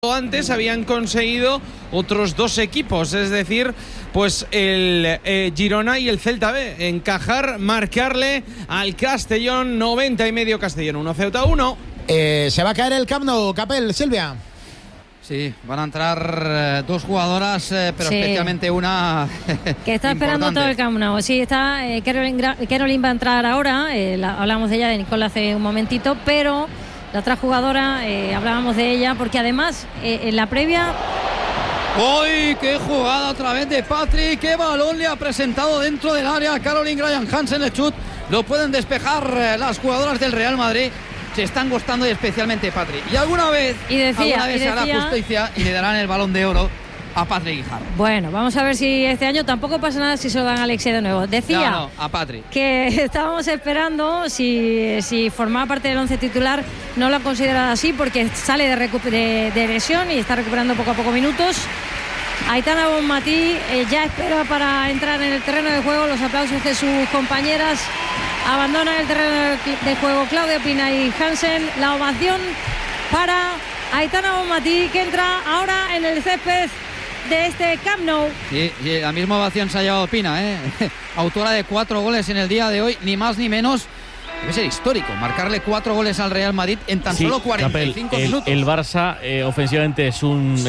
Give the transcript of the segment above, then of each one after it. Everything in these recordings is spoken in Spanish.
Antes habían conseguido otros dos equipos, es decir, pues el Girona y el Celta B, encajar, marcarle al Castellón. 90,5 Castellón 1, Ceuta 1. Se va a caer el Camp Nou, Capel, Silvia. Sí, van a entrar dos jugadoras, pero sí, especialmente una que está esperando todo el Camp Nou. Sí, está Caroline va a entrar ahora, hablamos de ella, de Nicole, hace un momentito, pero la otra jugadora, hablábamos de ella, porque además en la previa... ¡Uy! ¡Qué jugada otra vez de Patrick! ¡Qué balón le ha presentado dentro del área! Caroline Graham-Hansen, el chut. Lo pueden despejar las jugadoras del Real Madrid. Se están gustando, y especialmente Patrick. Y alguna vez se hará justicia y le darán el Balón de Oro a Patrick Guijarro. Bueno, vamos a ver si este año tampoco pasa nada si se lo dan a Alexia de nuevo. Decía no, a Patrick, que estábamos esperando si formaba parte del 11 titular. No lo han considerado así porque sale de lesión y está recuperando poco a poco minutos. Aitana Bonmatí ya espera para entrar en el terreno de juego. Los aplausos de sus compañeras. Abandonan el terreno de juego Claudia Pina y Hansen. La ovación para Aitana Bonmatí, que entra ahora en el césped de este Camp Nou. Y la misma ovación se ha llevado Pina, autora de 4 goles en el día de hoy, ni más ni menos. Debe ser histórico, marcarle 4 goles al Real Madrid en tan solo 45 minutos. El Barça ofensivamente es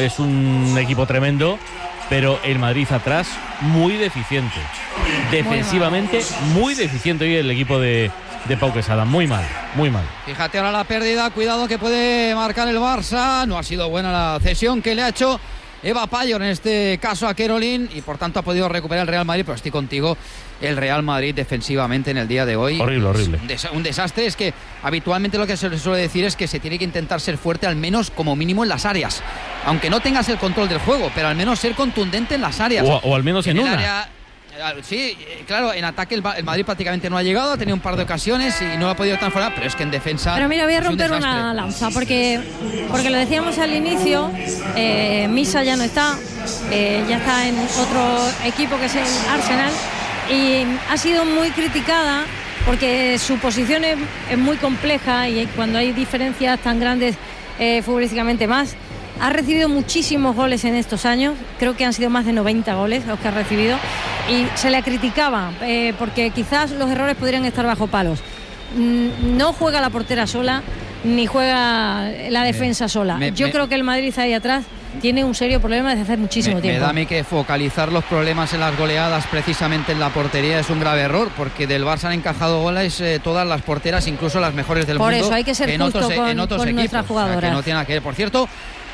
un equipo tremendo, pero el Madrid atrás muy deficiente. Defensivamente muy deficiente hoy el equipo de Pau Quesada, muy mal. Fíjate ahora la pérdida, cuidado que puede marcar el Barça. No ha sido buena la cesión que le ha hecho Eva Payor en este caso a Caroline, y por tanto ha podido recuperar el Real Madrid. Pero estoy contigo, el Real Madrid defensivamente en el día de hoy horrible. Un desastre. Es que habitualmente lo que se suele decir es que se tiene que intentar ser fuerte, al menos como mínimo en las áreas, aunque no tengas el control del juego, pero al menos ser contundente en las áreas, o al menos en una área. Sí, claro, en ataque el Madrid prácticamente no ha llegado, ha tenido un par de ocasiones y no ha podido transformar, pero es que en defensa... Pero mira, voy a romper una lanza, porque lo decíamos al inicio, Misa ya no está, ya está en otro equipo que es el Arsenal, y ha sido muy criticada porque su posición es muy compleja, y cuando hay diferencias tan grandes futbolísticamente más. Ha recibido muchísimos goles en estos años, creo que han sido más de 90 goles los que ha recibido, y se le criticaba porque quizás los errores podrían estar bajo palos. No juega la portera sola, ni juega la defensa sola. Yo creo que el Madrid ahí atrás tiene un serio problema desde hace muchísimo tiempo. Me da a mí que focalizar los problemas en las goleadas precisamente en la portería es un grave error, porque del Barça han encajado goles todas las porteras, incluso las mejores del mundo. Por eso hay que ser justo con nuestras jugadoras. O sea, que no tiene nada que ver. Por cierto,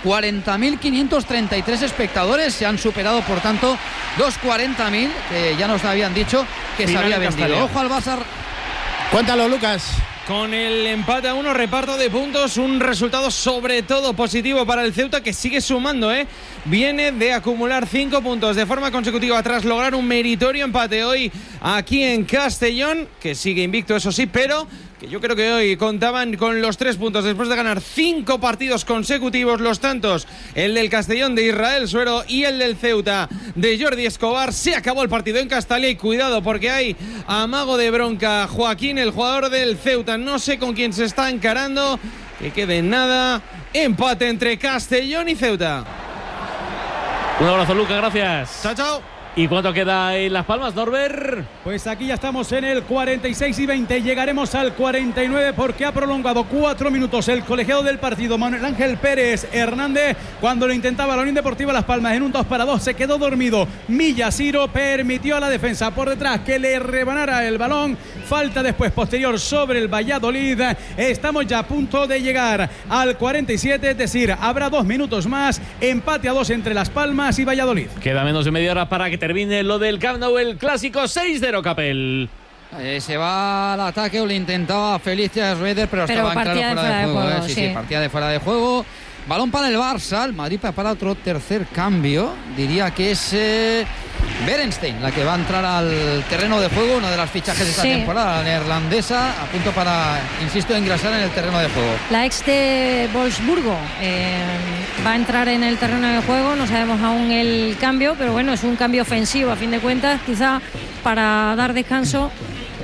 40.533 espectadores, se han superado por tanto los 40.000 que ya nos habían dicho que se había vendido. Ojo al Barça. Cuéntalo, Lucas. Con el empate a 1, reparto de puntos, un resultado sobre todo positivo para el Ceuta, que sigue sumando, viene de acumular 5 puntos de forma consecutiva tras lograr un meritorio empate hoy aquí en Castellón, que sigue invicto, eso sí, pero que yo creo que hoy contaban con los 3 puntos después de ganar 5 partidos consecutivos, los tantos, el del Castellón de Israel Suero y el del Ceuta de Jordi Escobar. Se acabó el partido en Castalia, y cuidado porque hay amago de bronca. Joaquín, el jugador del Ceuta, no sé con quién se está encarando, que quede en nada. Empate entre Castellón y Ceuta. Un abrazo, Lucas, gracias. Chao. ¿Y cuánto queda en Las Palmas, Norbert? Pues aquí ya estamos en el 46:20. Llegaremos al 49 porque ha prolongado 4 minutos el colegiado del partido, Manuel Ángel Pérez Hernández, cuando lo intentaba la Unión Deportiva Las Palmas en un 2-2. Se quedó dormido Millasiro, permitió a la defensa por detrás que le rebanara el balón. Falta después posterior sobre el Valladolid. Estamos ya a punto de llegar al 47, es decir, habrá 2 minutos más. Empate a 2 entre Las Palmas y Valladolid. Queda menos de media hora para que termine lo del Camp Nou, el clásico 6-0, Capel. Se va al ataque, o le intentaba Felicia Schroeder, pero estaba en claro fuera de juego. Sí, partida de fuera de juego. Balón para el Barça. El Madrid prepara otro tercer cambio. Diría que es Berenstein la que va a entrar al terreno de juego, una de las fichajes de esta temporada, la neerlandesa, a punto para, insisto, ingresar en el terreno de juego. La ex de Wolfsburgo va a entrar en el terreno de juego, no sabemos aún el cambio, pero bueno, es un cambio ofensivo a fin de cuentas, quizá para dar descanso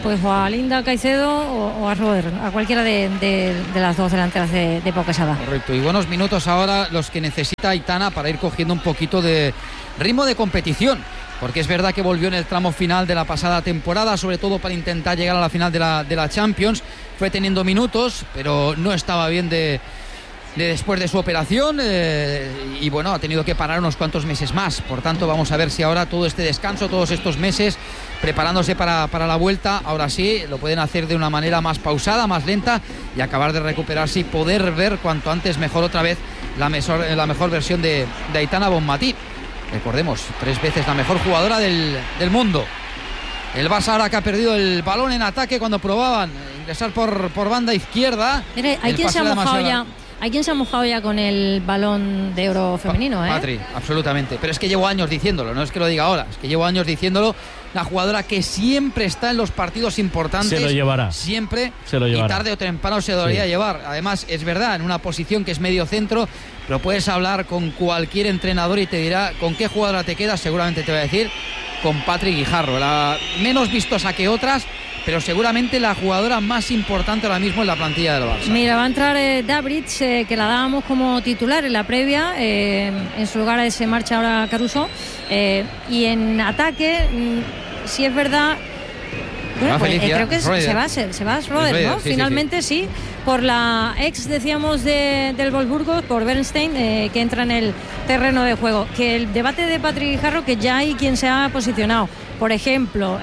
pues o a Linda Caicedo o a Roder, a cualquiera de las dos delanteras de Pau Quesada. Correcto, y buenos minutos ahora los que necesita Aitana para ir cogiendo un poquito de ritmo de competición, porque es verdad que volvió en el tramo final de la pasada temporada, sobre todo para intentar llegar a la final de la Champions, fue teniendo minutos, pero no estaba bien de después de su operación, y bueno, ha tenido que parar unos cuantos meses más. Por tanto, vamos a ver si ahora todo este descanso, todos estos meses preparándose para la vuelta, ahora sí lo pueden hacer de una manera más pausada, más lenta, y acabar de recuperarse y poder ver cuanto antes mejor otra vez la mejor versión de Aitana Bonmatí. Recordemos, 3 veces la mejor jugadora del mundo. El Barça ahora que ha perdido el balón en ataque cuando probaban ingresar por banda izquierda. Mire, hay quien se ha mojado ya con el Balón de Oro femenino, Patri, absolutamente. Pero es que llevo años diciéndolo, no es que lo diga ahora, es que llevo años diciéndolo. La jugadora que siempre está en los partidos importantes. Se lo llevará. Siempre. Se lo llevará. Y tarde o temprano se debería llevar. Además, es verdad, en una posición que es medio centro, pero puedes hablar con cualquier entrenador y te dirá con qué jugadora te quedas. Seguramente te va a decir con Patri Guijarro. La menos vistosa que otras, pero seguramente la jugadora más importante ahora mismo en la plantilla del Barça. Mira, va a entrar Dabrich, que la dábamos como titular en la previa, en su lugar se marcha ahora Caruso, y en ataque, si es verdad, bueno, pues, creo que se va Roder, ¿no? Sí, finalmente sí, por la ex, decíamos, del Wolfsburgo, por Bernstein, que entra en el terreno de juego. Que el debate de Patri Guijarro, que ya hay quien se ha posicionado, por ejemplo,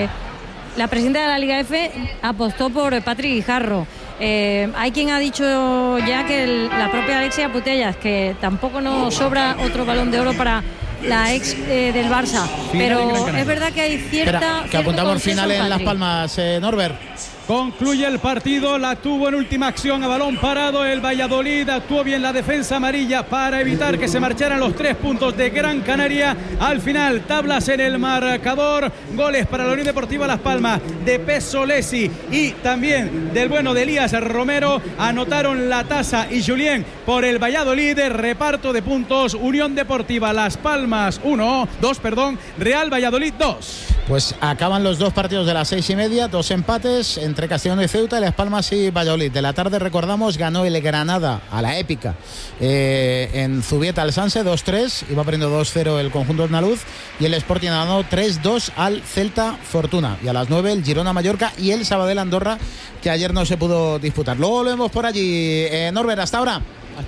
la presidenta de la Liga F apostó por Patri Guijarro. Hay quien ha dicho ya que la propia Alexia Putellas, que tampoco nos sobra otro Balón de Oro para la ex del Barça, pero es verdad que hay cierta... que apuntamos final en Las Palmas, Norbert. Concluye el partido, la tuvo en última acción a balón parado el Valladolid, actuó bien la defensa amarilla para evitar que se marcharan los 3 puntos de Gran Canaria. Al final, tablas en el marcador, goles para la Unión Deportiva Las Palmas de Pesolesi y también del bueno de Elías Romero, anotaron la tasa y Julien por el Valladolid. Reparto de puntos, Unión Deportiva Las Palmas 2, Real Valladolid 2. Pues acaban los 2 partidos de las 6:30, 2 empates entre Castellón y Ceuta y Las Palmas y Valladolid. De la tarde, recordamos, ganó el Granada a la épica en Zubieta al Sanse 2-3, iba perdiendo 2-0 el conjunto andaluz, y el Sporting ganó 3-2 al Celta Fortuna. Y a las 9 el Girona Mallorca y el Sabadell Andorra, que ayer no se pudo disputar. Luego lo vemos por allí. Norbert, hasta ahora.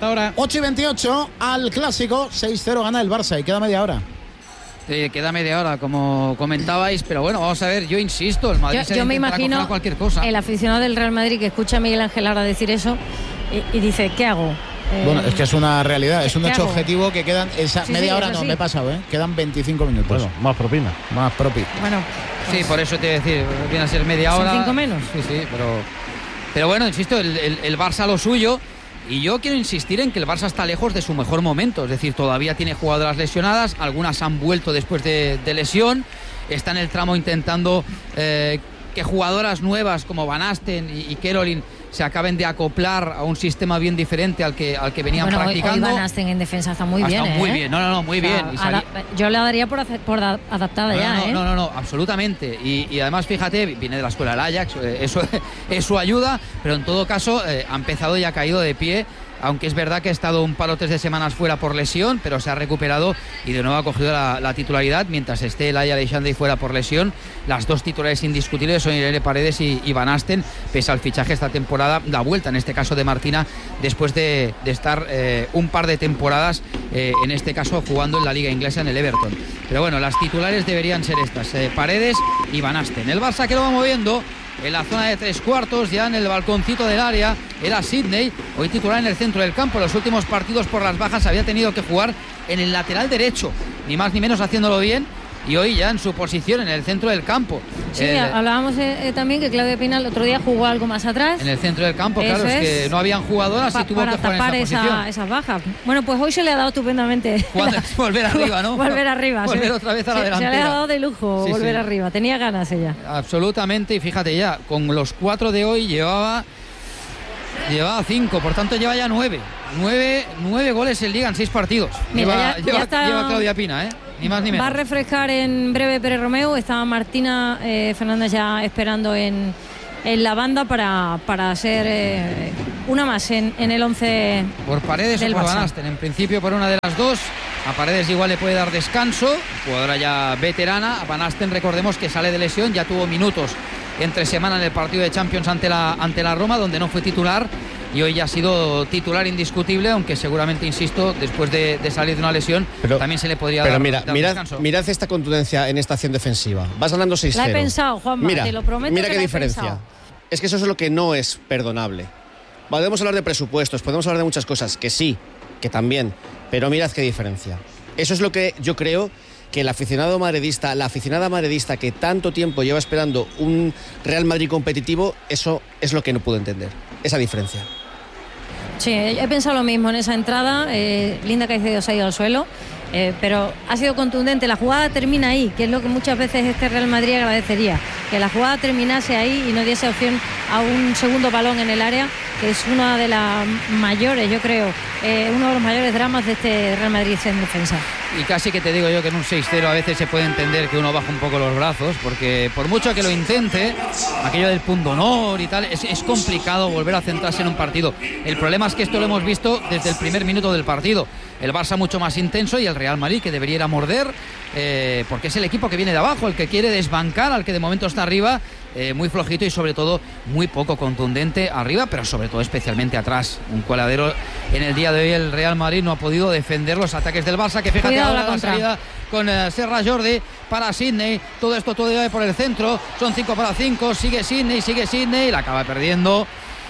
8:28 al Clásico, 6-0 gana el Barça y queda media hora. Queda media hora, como comentabais, pero bueno, vamos a ver, yo insisto, el Madrid yo me imagino cualquier cosa. El aficionado del Real Madrid que escucha a Miguel Ángel ahora decir eso y dice, ¿qué hago? Bueno, es que es una realidad, es un hecho objetivo que quedan media hora, no, sí. Me he pasado, quedan 25 minutos. Bueno, más propina. Bueno, pues, sí, por eso te voy a decir, viene a ser media hora. 5 menos. Sí, pero bueno, insisto, el Barça lo suyo. Y yo quiero insistir en que el Barça está lejos de su mejor momento, es decir, todavía tiene jugadoras lesionadas, algunas han vuelto después de lesión, está en el tramo intentando que jugadoras nuevas como Van Asten y Caroline se acaben de acoplar a un sistema bien diferente al que venían practicando. Hoy Van Asten en defensa está muy bien. Muy bien, muy bien. Yo le daría por adaptada No, absolutamente. Y además, fíjate, viene de la escuela del Ajax, eso ayuda, pero en todo caso ha empezado y ha caído de pie. Aunque es verdad que ha estado un par o 3 de semanas fuera por lesión, pero se ha recuperado y de nuevo ha cogido la titularidad. Mientras esté Laia Aleixandre fuera por lesión, las 2 titulares indiscutibles son Irene Paredes y Van Asten, pese al fichaje esta temporada, la vuelta en este caso de Martina, después de estar un par de temporadas, en este caso jugando en la Liga Inglesa en el Everton. Pero bueno, las titulares deberían ser estas, Paredes y Van Asten. El Barça que lo va moviendo en la zona de 3/4, ya en el balconcito del área, era Sidney, hoy titular en el centro del campo. Los últimos partidos por las bajas había tenido que jugar en el lateral derecho, ni más ni menos haciéndolo bien, y hoy ya en su posición en el centro del campo. Sí, hablábamos también que Claudia Pina el otro día jugó algo más atrás. En el centro del campo, claro, es que no habían jugadoras y tuvo que jugar tapar en esa posición. Esas bajas. Bueno, pues hoy se le ha dado estupendamente. Volver arriba, ¿no? Volver arriba. Volver otra vez a la delantera. Se le ha dado de lujo volver arriba. Tenía ganas ella. Absolutamente, y fíjate ya, con los 4 de hoy llevaba 5, por tanto lleva ya 9 goles en Liga en 6 partidos. Mira, lleva Claudia Pina, ni más ni menos. Va a refrescar en breve Pere Romeu. Está Martina Fernández ya esperando en la banda para ser una más en el 11 por Paredes o por Van Asten, en principio por una de las dos. A Paredes igual le puede dar descanso, jugadora ya veterana. A Van Asten, recordemos que sale de lesión, ya tuvo minutos entre semana en el partido de Champions ante la Roma, donde no fue titular, y hoy ya ha sido titular indiscutible, aunque seguramente, insisto, después de salir de una lesión, pero también se le podría dar descanso. Mirad esta contundencia en esta acción defensiva. Vas ganando 6-0. La he pensado, Juanma, te lo prometo. Mira qué diferencia. Pensado. Es que eso es lo que no es perdonable. Podemos hablar de presupuestos, podemos hablar de muchas cosas, que sí, que también, pero mirad qué diferencia. Eso es lo que yo creo que el aficionado madridista, la aficionada madridista que tanto tiempo lleva esperando un Real Madrid competitivo, eso es lo que no puedo entender, esa diferencia. Sí, he pensado lo mismo en esa entrada. Linda Caicedo se ha ido al suelo, pero ha sido contundente. La jugada termina ahí, que es lo que muchas veces este Real Madrid agradecería, que la jugada terminase ahí y no diese opción a un segundo balón en el área, que es una de las mayores, yo creo, uno de los mayores dramas de este Real Madrid en defensa. Y casi que te digo yo que en un 6-0 a veces se puede entender que uno baja un poco los brazos, porque por mucho que lo intente, aquello del punto honor y tal, es complicado volver a centrarse en un partido. El problema es que esto lo hemos visto desde el primer minuto del partido. El Barça mucho más intenso y el Real Madrid, que debería ir a morder, porque es el equipo que viene de abajo, el que quiere desbancar al que de momento está arriba, muy flojito y sobre todo muy poco contundente arriba, pero sobre todo especialmente atrás. Un coladero en el día de hoy. El Real Madrid no ha podido defender los ataques del Barça, que fíjate ahora la salida con Serra Jordi para Sidney. Todo esto todavía por el centro, son 5 para 5, sigue Sidney, la acaba perdiendo.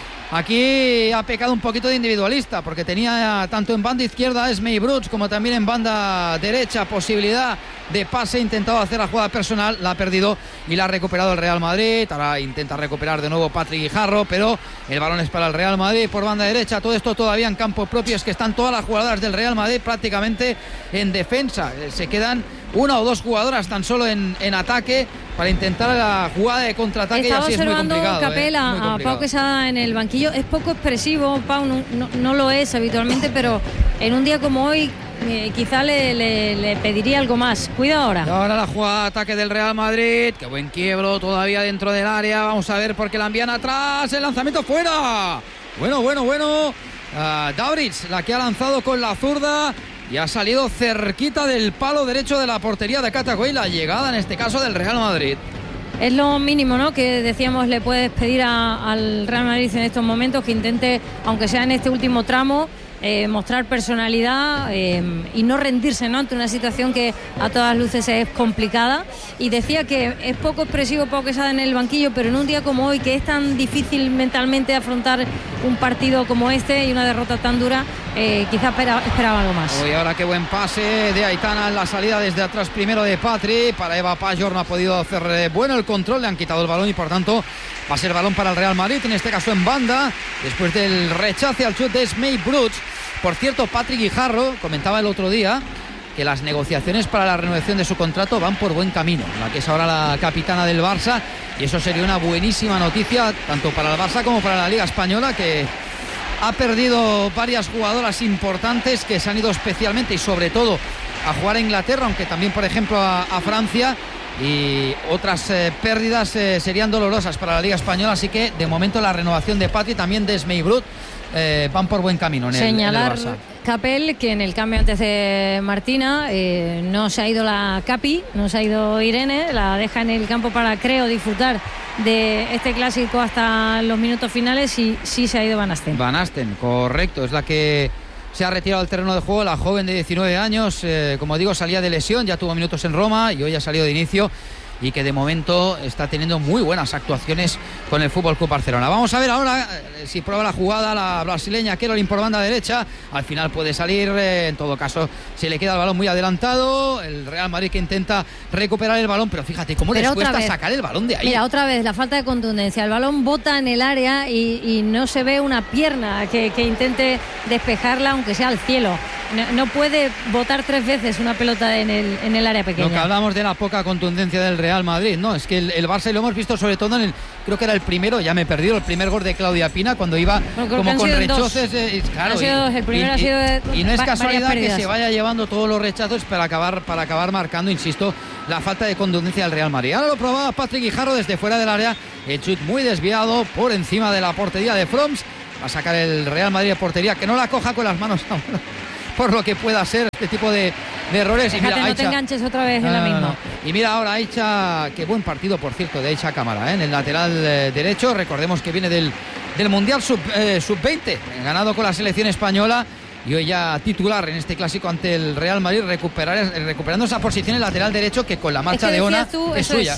Aquí ha pecado un poquito de individualista, porque tenía tanto en banda izquierda a Esmei Bruts como también en banda derecha posibilidad de pase. Intentado hacer la jugada personal, la ha perdido y la ha recuperado el Real Madrid. Ahora intenta recuperar de nuevo Patrick Guijarro, pero el balón es para el Real Madrid por banda derecha. Todo esto todavía en campo propio. Es que están todas las jugadoras del Real Madrid prácticamente en defensa. Se quedan una o dos jugadoras tan solo en ataque para intentar la jugada de contraataque. Estaba y así observando es muy complicado, Capela a Pau Quesada en el banquillo. Es poco expresivo, Pau no lo es habitualmente, pero en un día como hoy quizá le pediría algo más. Cuidado ahora. Y ahora la jugada de ataque del Real Madrid. Qué buen quiebro todavía dentro del área. Vamos a ver porque la envían atrás. El lanzamiento fuera. Bueno. Davrich, la que ha lanzado con la zurda y ha salido cerquita del palo derecho de la portería de Catacoy. La llegada en este caso del Real Madrid. Es lo mínimo, ¿no?, que decíamos le puedes pedir al Real Madrid en estos momentos, que intente, aunque sea en este último tramo, mostrar personalidad y no rendirse, ¿no?, ante una situación que a todas luces es complicada. Y decía que es poco expresivo Pau Quesada en el banquillo, pero en un día como hoy, que es tan difícil mentalmente afrontar un partido como este y una derrota tan dura, quizá esperaba algo más. Y ahora qué buen pase de Aitana en la salida desde atrás, primero de Patri, para Eva Pajor. No ha podido hacer bueno el control, le han quitado el balón y por tanto va a ser balón para el Real Madrid, en este caso en banda, después del rechace al chute de Esmei Bruts. Por cierto, Patrick Guijarro comentaba el otro día que las negociaciones para la renovación de su contrato van por buen camino, la que es ahora la capitana del Barça, y eso sería una buenísima noticia tanto para el Barça como para la Liga Española, que ha perdido varias jugadoras importantes que se han ido especialmente y sobre todo a jugar a Inglaterra, aunque también por ejemplo a Francia, y otras pérdidas serían dolorosas para la Liga Española. Así que de momento la renovación de Patri, también de Esmei Bruts, van por buen camino en el Barça. Capel, que en el cambio antes de Martina no se ha ido la Capi, no se ha ido Irene, la deja en el campo para, creo, disfrutar de este clásico hasta los minutos finales, y sí se ha ido Van Asten. Van Asten, correcto, es la que se ha retirado del terreno de juego, la joven de 19 años, como digo, salía de lesión, ya tuvo minutos en Roma y hoy ha salido de inicio, y que de momento está teniendo muy buenas actuaciones con el Fútbol Club Barcelona. Vamos a ver ahora si prueba la jugada la brasileña Caroline por banda derecha. Al final puede salir, en todo caso se le queda el balón muy adelantado. El Real Madrid que intenta recuperar el balón, pero fíjate cómo les cuesta sacar el balón de ahí. Mira, otra vez la falta de contundencia. El balón bota en el área y no se ve una pierna que intente despejarla, aunque sea al cielo. no puede botar 3 veces una pelota en el área pequeña. Lo que hablamos de la poca contundencia del Real Madrid, ¿no? Es que el Barça, y lo hemos visto sobre todo creo que era el primero, ya me he perdido, el primer gol de Claudia Pina, cuando iba como con rechazos. Claro, el primero ha sido y no es casualidad que se vaya llevando todos los rechazos para acabar marcando, insisto, la falta de contundencia del Real Madrid. Ahora lo probaba Patrick Guijarro desde fuera del área, el chut muy desviado por encima de la portería de Froms. Va a sacar el Real Madrid de portería, que no la coja con las manos ahora, por lo que pueda ser este tipo de errores. Fíjate, y mira, no te enganches otra vez en la misma. No. Y mira ahora Aicha, qué buen partido, por cierto, de Aicha Cámara, en el lateral derecho. Recordemos que viene del Mundial Sub-20, ganado con la selección española. Y hoy ya titular en este clásico ante el Real Madrid, recuperando esa posición en lateral derecho, que con la marcha de Ona es suya.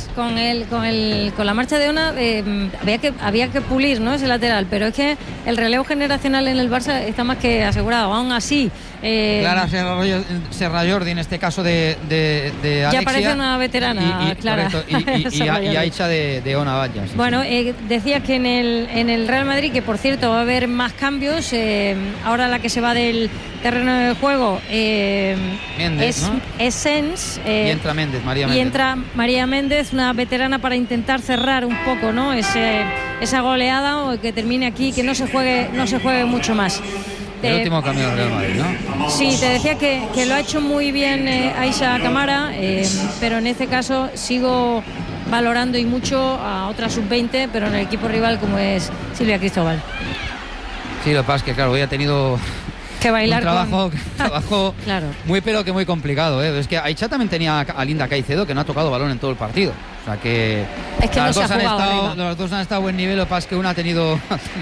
Con la marcha de Ona había que pulir, ¿no?, ese lateral, pero es que el relevo generacional en el Barça está más que asegurado. Aún así, Clara Serra Jordi, en este caso de Alexia, ya parece una veterana, Clara. Y Aicha de Ona Valla. Sí, bueno, decía que en el Real Madrid, que por cierto va a haber más cambios, ahora la que se va del terreno de juego Méndez, es Sens, y entra Méndez, María Méndez. Y entra María Méndez, una veterana, para intentar cerrar un poco, ¿no?, esa goleada, o que termine aquí, que no se juegue mucho más. El último cambio del Real Madrid, ¿no? Sí, te decía que lo ha hecho muy bien Aicha Cámara, pero en este caso sigo valorando y mucho a otra sub-20, pero en el equipo rival, como es Silvia Cristóbal. Sí, lo que pasa es que, claro, hoy ha tenido que bailar un trabajo claro, muy, pero que muy complicado, ¿eh? Es que Aicha también tenía a Linda Caicedo, que no ha tocado balón en todo el partido. O sea que, es que las dos han estado a buen nivel. Lo que pasa es que una ha tenido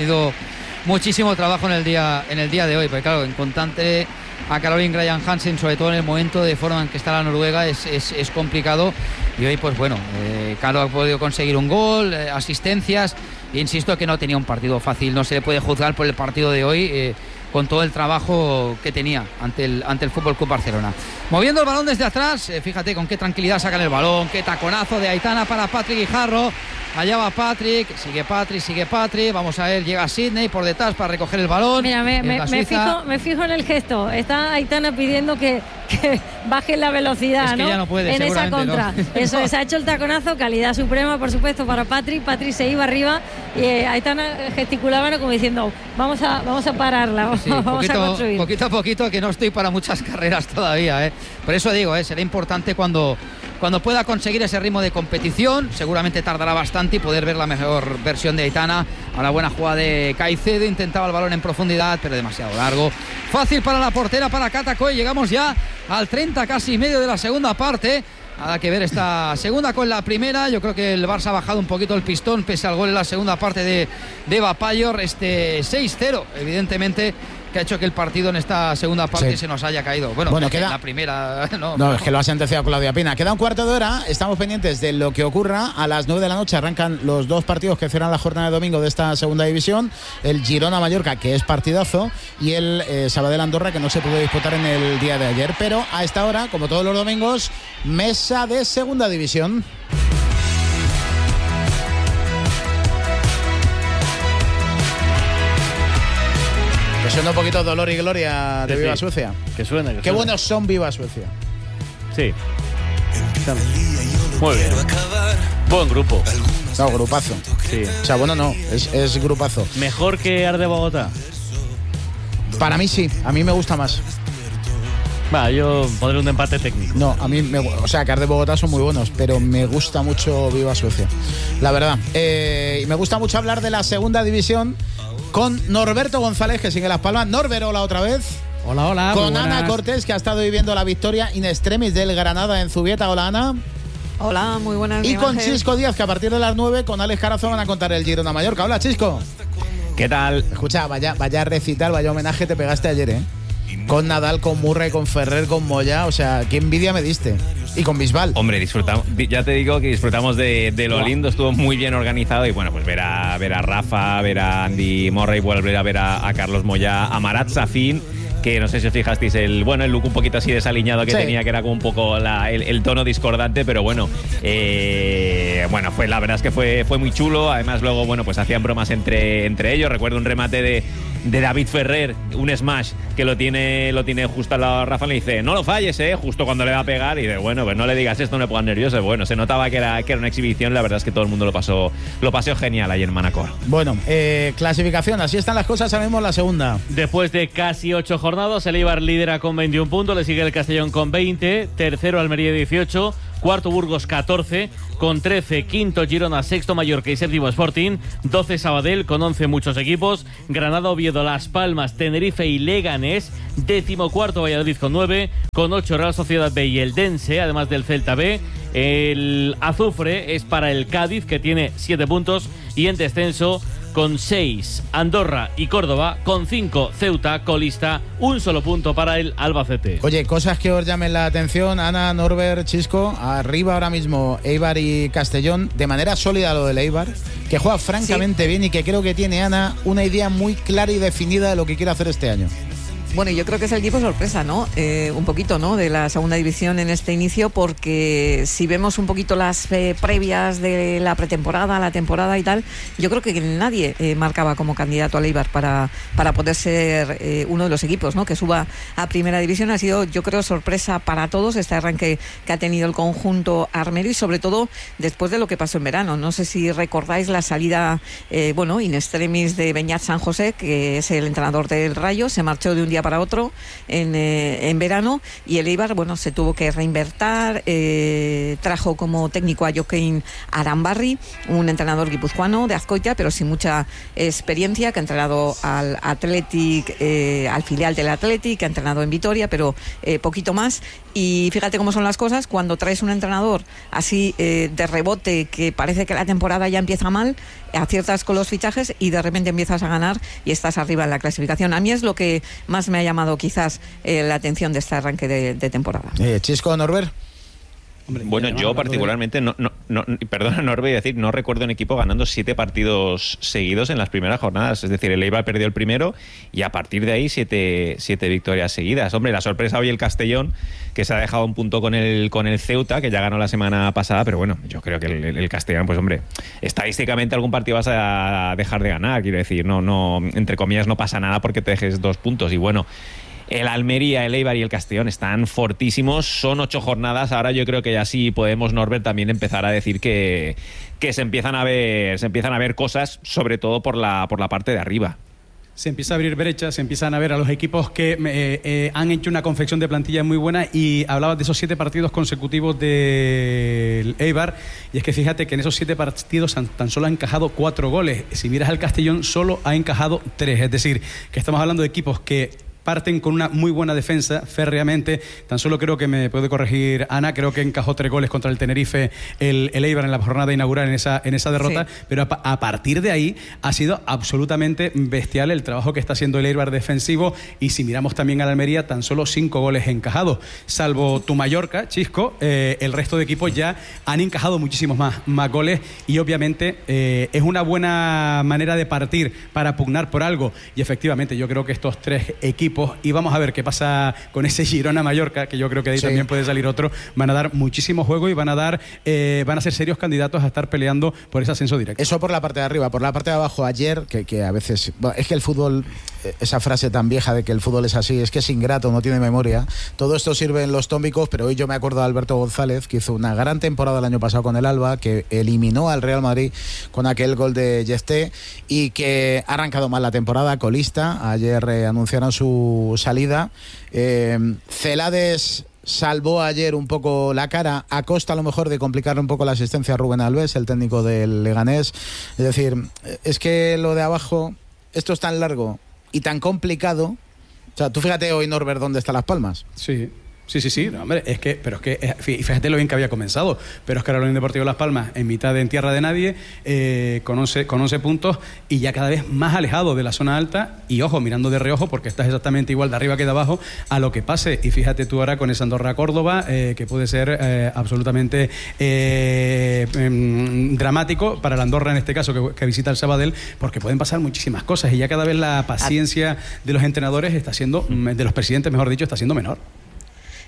muchísimo trabajo en el día de hoy, porque claro, encontrarte a Caroline Graham Hansen, sobre todo en el momento de forma en que está la noruega, es complicado. Y hoy, pues bueno, Caro ha podido conseguir un gol, asistencias. Insisto que no tenía un partido fácil, no se le puede juzgar por el partido de hoy, con todo el trabajo que tenía ante el Fútbol Club Barcelona. Moviendo el balón desde atrás, fíjate con qué tranquilidad sacan el balón, qué taconazo de Aitana para Patrick Guijarro. Allá va Patrick, sigue Patrick, vamos a ver, llega Sidney por detrás para recoger el balón. Mira, me fijo en el gesto, está Aitana pidiendo que baje la velocidad, es que ¿no?, ya no puede, en esa contra, ¿no? Eso es, ha hecho el taconazo, calidad suprema, por supuesto, para Patrick se iba arriba, y Aitana gesticulaba, ¿no?, como diciendo, vamos a pararla, sí, vamos a construir. Poquito a poquito, que no estoy para muchas carreras todavía, ¿eh? Por eso digo, será importante cuando pueda conseguir ese ritmo de competición. Seguramente tardará bastante, y poder ver la mejor versión de Aitana. A la buena jugada de Caicedo, intentaba el balón en profundidad, pero demasiado largo. Fácil para la portera, para Cata Coe. Llegamos ya al 30, casi medio de la segunda parte. Nada que ver esta segunda con la primera. Yo creo que el Barça ha bajado un poquito el pistón pese al gol en la segunda parte de Eva Payor. 6-0, evidentemente, que ha hecho que el partido en esta segunda parte se nos haya caído. Bueno, queda la primera. No, es que lo ha sentenciado Claudia Pina. Queda un cuarto de hora, estamos pendientes de lo que ocurra. A las 9 de la noche arrancan los dos partidos que cierran la jornada de domingo de esta segunda división: el Girona-Mallorca, que es partidazo, y el Sabadell-Andorra, que no se pudo disputar en el día de ayer. Pero a esta hora, como todos los domingos, mesa de segunda división. Suena un poquito Dolor y Gloria de Viva Suecia. Que suena. Qué buenos son Viva Suecia. Sí. Muy bien. Buen grupo. No, grupazo. Sí. O sea, bueno, no, es grupazo. ¿Mejor que Arde Bogotá? Para mí sí, a mí me gusta más. Va, yo pondré un empate técnico. No, a mí, o sea, que Arde Bogotá son muy buenos, pero me gusta mucho Viva Suecia, la verdad. Y me gusta mucho hablar de la segunda división con Norberto González, que sigue Las Palmas. Norbert, hola otra vez. Hola. Con Ana Cortés, que ha estado viviendo la victoria in extremis del Granada en Zubieta. Hola, Ana. Hola, muy buenas. Y con Chisco Díaz, que a partir de las 9 con Alex Carazo van a contar el Girona-Mallorca. Hola, Chisco. ¿Qué tal? Escucha, vaya recital, vaya homenaje te pegaste ayer, ¿eh? Con Nadal, con Murray, con Ferrer, con Moya. O sea, qué envidia me diste. Y con Bisbal. Hombre, disfrutamos, ya te digo que disfrutamos de lo lindo. Estuvo muy bien organizado. Y bueno, pues ver a Rafa, ver a Andy Murray, volver a ver a Carlos Moya, a Marat Safin, que no sé si os fijasteis el look un poquito así desaliñado que tenía, que era como un poco el tono discordante, pero bueno, la verdad es que fue muy chulo. Además luego, bueno, pues hacían bromas entre ellos. Recuerdo un remate David Ferrer, un smash que lo tiene justo al lado de Rafa, le dice, no lo falles, justo cuando le va a pegar, y de bueno, pues no le digas esto, no me pongas nervioso. Bueno, se notaba que era una exhibición, la verdad es que todo el mundo lo pasó genial ahí en Manacor. Bueno, clasificación, así están las cosas, ahora mismo la segunda. Después de casi 8 jornadas, el Eibar lidera con 21 puntos, le sigue el Castellón con 20, tercero Almería 18, cuarto Burgos 14, con 13 quinto Girona, sexto Mallorca y séptimo Sporting, 12 Sabadell con 11 muchos equipos, Granada, Oviedo, Las Palmas, Tenerife y Leganés, decimocuarto Valladolid con 9, con 8 Real Sociedad B y el Dense, además del Celta B. El azufre es para el Cádiz, que tiene 7 puntos, y en descenso con 6 Andorra y Córdoba, con 5 Ceuta, colista, un solo punto para el Albacete. Oye, cosas que os llamen la atención, Ana, Norbert, Chisco, arriba ahora mismo Eibar y Castellón, de manera sólida lo del Eibar, que juega francamente bien y que creo que tiene, Ana, una idea muy clara y definida de lo que quiere hacer este año. Bueno, yo creo que es el equipo sorpresa, ¿no? Un poquito, ¿no? De la segunda división en este inicio, porque si vemos un poquito las previas de la pretemporada, la temporada y tal, yo creo que nadie marcaba como candidato al Eibar para poder ser uno de los equipos, ¿no? Que suba a primera división. Ha sido, yo creo, sorpresa para todos este arranque que ha tenido el conjunto armero, y sobre todo después de lo que pasó en verano. No sé si recordáis la salida, in extremis de Beñat San José, que es el entrenador del Rayo, se marchó de un día para otro en verano, y el Eibar, se tuvo que reinvertir, trajo como técnico a Joaquín Arambarri, un entrenador guipuzcoano de Azkoitia, pero sin mucha experiencia, que ha entrenado al Athletic, al filial del Athletic, que ha entrenado en Vitoria, pero poquito más. Y fíjate cómo son las cosas, cuando traes un entrenador así de rebote, que parece que la temporada ya empieza mal, aciertas con los fichajes y de repente empiezas a ganar y estás arriba en la clasificación. A mí es lo que más me ha llamado quizás la atención de este arranque de temporada. Chisco, Norbert. Bueno, yo particularmente, perdona, Norbert, voy a decir, no recuerdo un equipo ganando 7 partidos seguidos en las primeras jornadas. Es decir, el Eibar perdió el primero y a partir de ahí 7 victorias seguidas. Hombre, la sorpresa hoy el Castellón, que se ha dejado un punto con el Ceuta, que ya ganó la semana pasada, pero bueno, yo creo que el Castellón, pues hombre, estadísticamente algún partido vas a dejar de ganar, quiero decir, no, entre comillas, no pasa nada porque te dejes 2 puntos. Y bueno, el Almería, el Eibar y el Castellón están fortísimos. Son 8 jornadas. Ahora yo creo que ya sí podemos, Norbert, también empezar a decir que se empiezan a ver cosas, sobre todo por la parte de arriba. Se empieza a abrir brechas, se empiezan a ver a los equipos que han hecho una confección de plantilla muy buena, y hablabas de esos 7 partidos consecutivos del Eibar, y es que fíjate que en esos 7 partidos tan solo ha encajado 4 goles. Si miras al Castellón, solo ha encajado 3, es decir, que estamos hablando de equipos que parten con una muy buena defensa, férreamente. Tan solo creo que me puede corregir Ana, creo que encajó 3 goles contra el Tenerife el Eibar en la jornada inaugural en esa derrota, sí. Pero a partir de ahí ha sido absolutamente bestial el trabajo que está haciendo el Eibar defensivo. Y si miramos también a la Almería, tan solo 5 goles encajados, salvo tu Mallorca, Chisco, el resto de equipos ya han encajado muchísimos más goles, y obviamente es una buena manera de partir para pugnar por algo. Y efectivamente yo creo que estos 3 equipos, y vamos a ver qué pasa con ese Girona-Mallorca, que yo creo que de ahí también puede salir otro, van a dar muchísimo juego y van a ser serios candidatos a estar peleando por ese ascenso directo. Eso por la parte de arriba. Por la parte de abajo, ayer, que a veces, es que el fútbol, esa frase tan vieja de que el fútbol es así, es que es ingrato, no tiene memoria. Todo esto sirve en los tópicos, pero hoy yo me acuerdo de Alberto González, que hizo una gran temporada el año pasado con el Alba, que eliminó al Real Madrid con aquel gol de Yesté, y que ha arrancado mal la temporada, colista. Ayer anunciaron su salida. Celades salvó ayer un poco la cara, a costa a lo mejor de complicarle un poco la asistencia a Rubén Alves, el técnico del Leganés. Es decir, es que lo de abajo, esto es tan largo y tan complicado. O sea, tú fíjate hoy, Norbert, dónde están Las Palmas. Sí. No, hombre, pero es que fíjate lo bien que había comenzado, pero es que ahora la Unión Deportiva Las Palmas en tierra de nadie, con 11 puntos, y ya cada vez más alejado de la zona alta, y ojo, mirando de reojo, porque estás exactamente igual de arriba que de abajo a lo que pase. Y fíjate tú ahora con ese Andorra Córdoba, que puede ser absolutamente dramático para el Andorra en este caso, que visita el Sabadell, porque pueden pasar muchísimas cosas, y ya cada vez la paciencia de los entrenadores está siendo, de los presidentes mejor dicho, está siendo menor.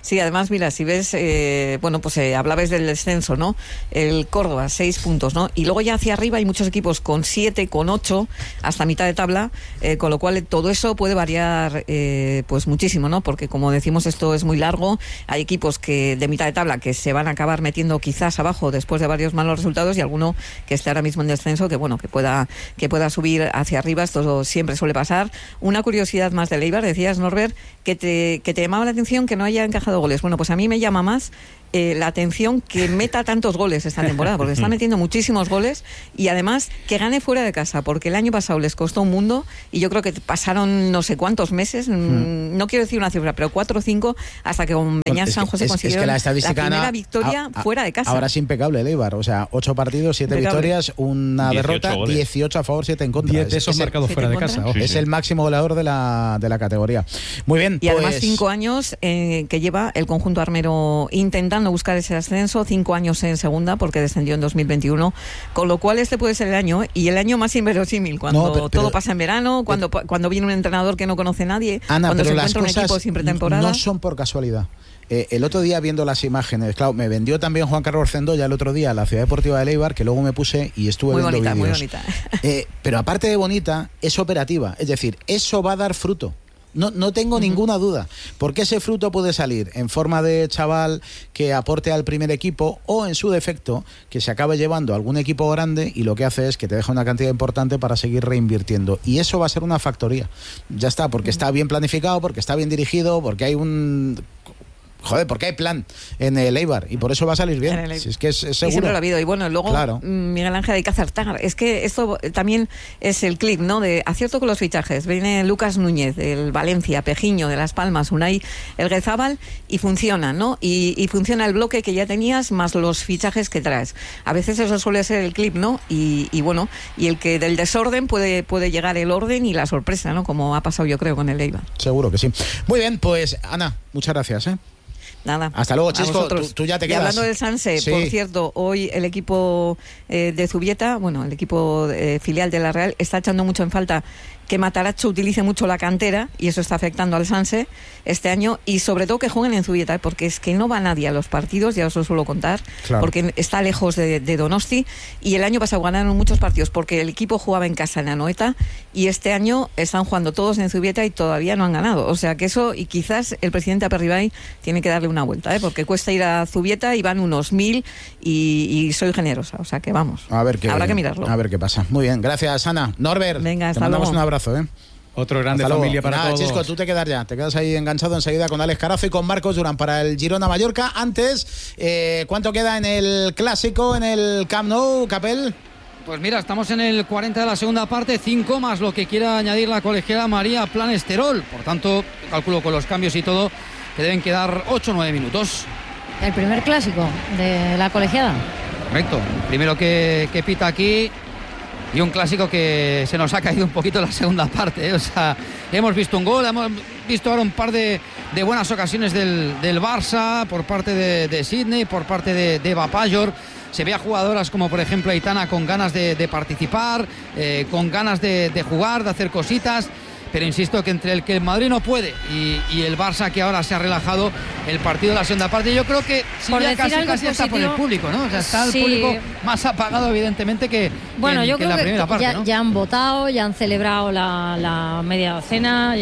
Sí, además, mira, si ves, hablabais del descenso, ¿no? El Córdoba, 6 puntos, ¿no? Y luego ya hacia arriba hay muchos equipos con 7, con 8, hasta mitad de tabla, con lo cual todo eso puede variar pues muchísimo, ¿no? Porque como decimos, esto es muy largo, hay equipos que de mitad de tabla que se van a acabar metiendo quizás abajo después de varios malos resultados y alguno que esté ahora mismo en descenso que pueda subir hacia arriba. Esto siempre suele pasar. Una curiosidad más de Eibar, decías, Norbert, que te llamaba la atención que no haya encajado goles. Bueno, pues a mí me llama más la atención que meta tantos goles esta temporada, porque está metiendo muchísimos goles y además que gane fuera de casa, porque el año pasado les costó un mundo y yo creo que pasaron no sé cuántos meses, no quiero decir una cifra, pero 4 o 5 hasta que con Beñat San José consiguieron la primera victoria fuera de casa. Ahora es impecable el Eibar, o sea, 8 partidos, 7 victorias, una derrota, goles. 18 a favor, 7 en contra. 10 de esos marcados fuera de casa. Es el máximo goleador de la categoría. Muy bien. Y además 5 años que lleva el conjunto armero intentando buscar ese ascenso, 5 años en segunda porque descendió en 2021, con lo cual este puede ser el año y el año más inverosímil cuando todo pasa en verano, cuando viene un entrenador que no conoce a nadie, Ana, cuando pero se encuentra un equipo sin pretemporada. No son por casualidad. El otro día viendo las imágenes, claro, me vendió también Juan Carlos Orcendoya el otro día a la Ciudad Deportiva de Eibar, que luego me puse y estuve viendo vídeos. Muy bonita. Pero aparte de bonita, es operativa, es decir, eso va a dar fruto. No tengo ninguna duda, porque ese fruto puede salir en forma de chaval que aporte al primer equipo o en su defecto que se acabe llevando a algún equipo grande y lo que hace es que te deja una cantidad importante para seguir reinvirtiendo y eso va a ser una factoría, ya está, porque está bien planificado, porque está bien dirigido, porque hay porque hay plan en el Eibar y por eso va a salir bien. Si es que es seguro. Y siempre lo ha habido. Y bueno, luego, claro. Miguel Ángel, hay que acertar. Es que esto también es el clip, ¿no? De acierto con los fichajes. Viene Lucas Núñez, del Valencia, Pejiño, de Las Palmas, Unai Elguezábal, y funciona, ¿no? Y funciona el bloque que ya tenías más los fichajes que traes. A veces eso suele ser el clip, ¿no? Y bueno, y el que del desorden puede llegar el orden y la sorpresa, ¿no? Como ha pasado, yo creo, con el Eibar. Seguro que sí. Muy bien, pues Ana, muchas gracias, Nada. Hasta luego, Chisco. Tú ya te quedas. Y hablando del Sanse, sí. Por cierto, hoy el equipo de Zubieta, el equipo filial de la Real, está echando mucho en falta que Matarazzo utilice mucho la cantera y eso está afectando al Sanse este año y sobre todo que jueguen en Zubieta, porque es que no va nadie a los partidos, ya os lo suelo contar, claro. Porque está lejos de Donosti y el año pasado ganaron muchos partidos porque el equipo jugaba en casa en Anoeta y este año están jugando todos en Zubieta y todavía no han ganado, o sea que eso, y quizás el presidente Aperribay tiene que darle una vuelta, porque cuesta ir a Zubieta y van unos 1000 y soy generosa, o sea que vamos, habrá que mirarlo. A ver qué pasa. Muy bien, gracias Ana. Norbert, venga, te mandamos un abrazo. Otro grande familia para todos. Chisco, tú te quedas ya. Te quedas ahí enganchado enseguida con Alex Carazo y con Marcos Durán para el Girona-Mallorca. Antes, ¿cuánto queda en el Clásico, en el Camp Nou, Capel? Pues mira, estamos en el 40 de la segunda parte, 5 más lo que quiera añadir la colegiala María Planesterol. Por tanto, calculo con los cambios y todo que deben quedar 8 o 9 minutos. El primer clásico de la colegiada. Correcto, el primero que pita aquí. Y un clásico que se nos ha caído un poquito en la segunda parte, O sea, hemos visto un gol, hemos visto ahora un par de buenas ocasiones del Barça, por parte de Sidney, por parte de Eva Payor. Se ve a jugadoras como por ejemplo Aitana con ganas de participar, con ganas de jugar, de hacer cositas. Pero insisto que entre el que el Madrid no puede y el Barça que ahora se ha relajado el partido de la segunda parte, yo creo que sí, ya casi está por el público, ¿no? O sea, está el público más apagado evidentemente que yo creo la primera parte, ¿no? Ya han votado, ya han celebrado la media docena.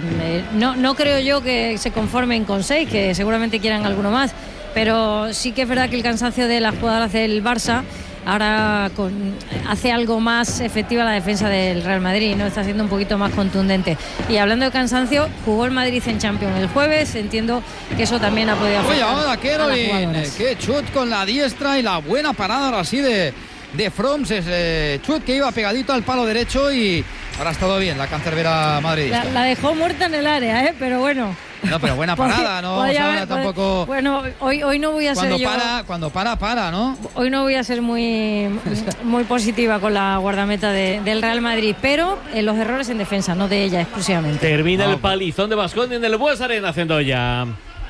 No creo yo que se conformen con 6, que seguramente quieran alguno más, pero sí que es verdad que el cansancio de las jugadoras del Barça ahora hace algo más efectiva la defensa del Real Madrid, ¿no? Está siendo un poquito más contundente. Y hablando de cansancio, jugó el Madrid en Champions el jueves, entiendo que eso también ha podido afectar. Oye, ahora Kerolin, qué chut con la diestra y la buena parada ahora sí de Froms, ese chut que iba pegadito al palo derecho y ahora ha estado bien la cancerbera madridista. La dejó muerta en el área, pero bueno. No, pero buena parada, ¿no? Tampoco. Bueno, hoy no voy a ser Cuando para, ¿no? Hoy no voy a ser muy positiva con la guardameta del Real Madrid, pero los errores en defensa, no de ella exclusivamente. Termina el palizón de Baskonia en el Bues Arena, Cendoya.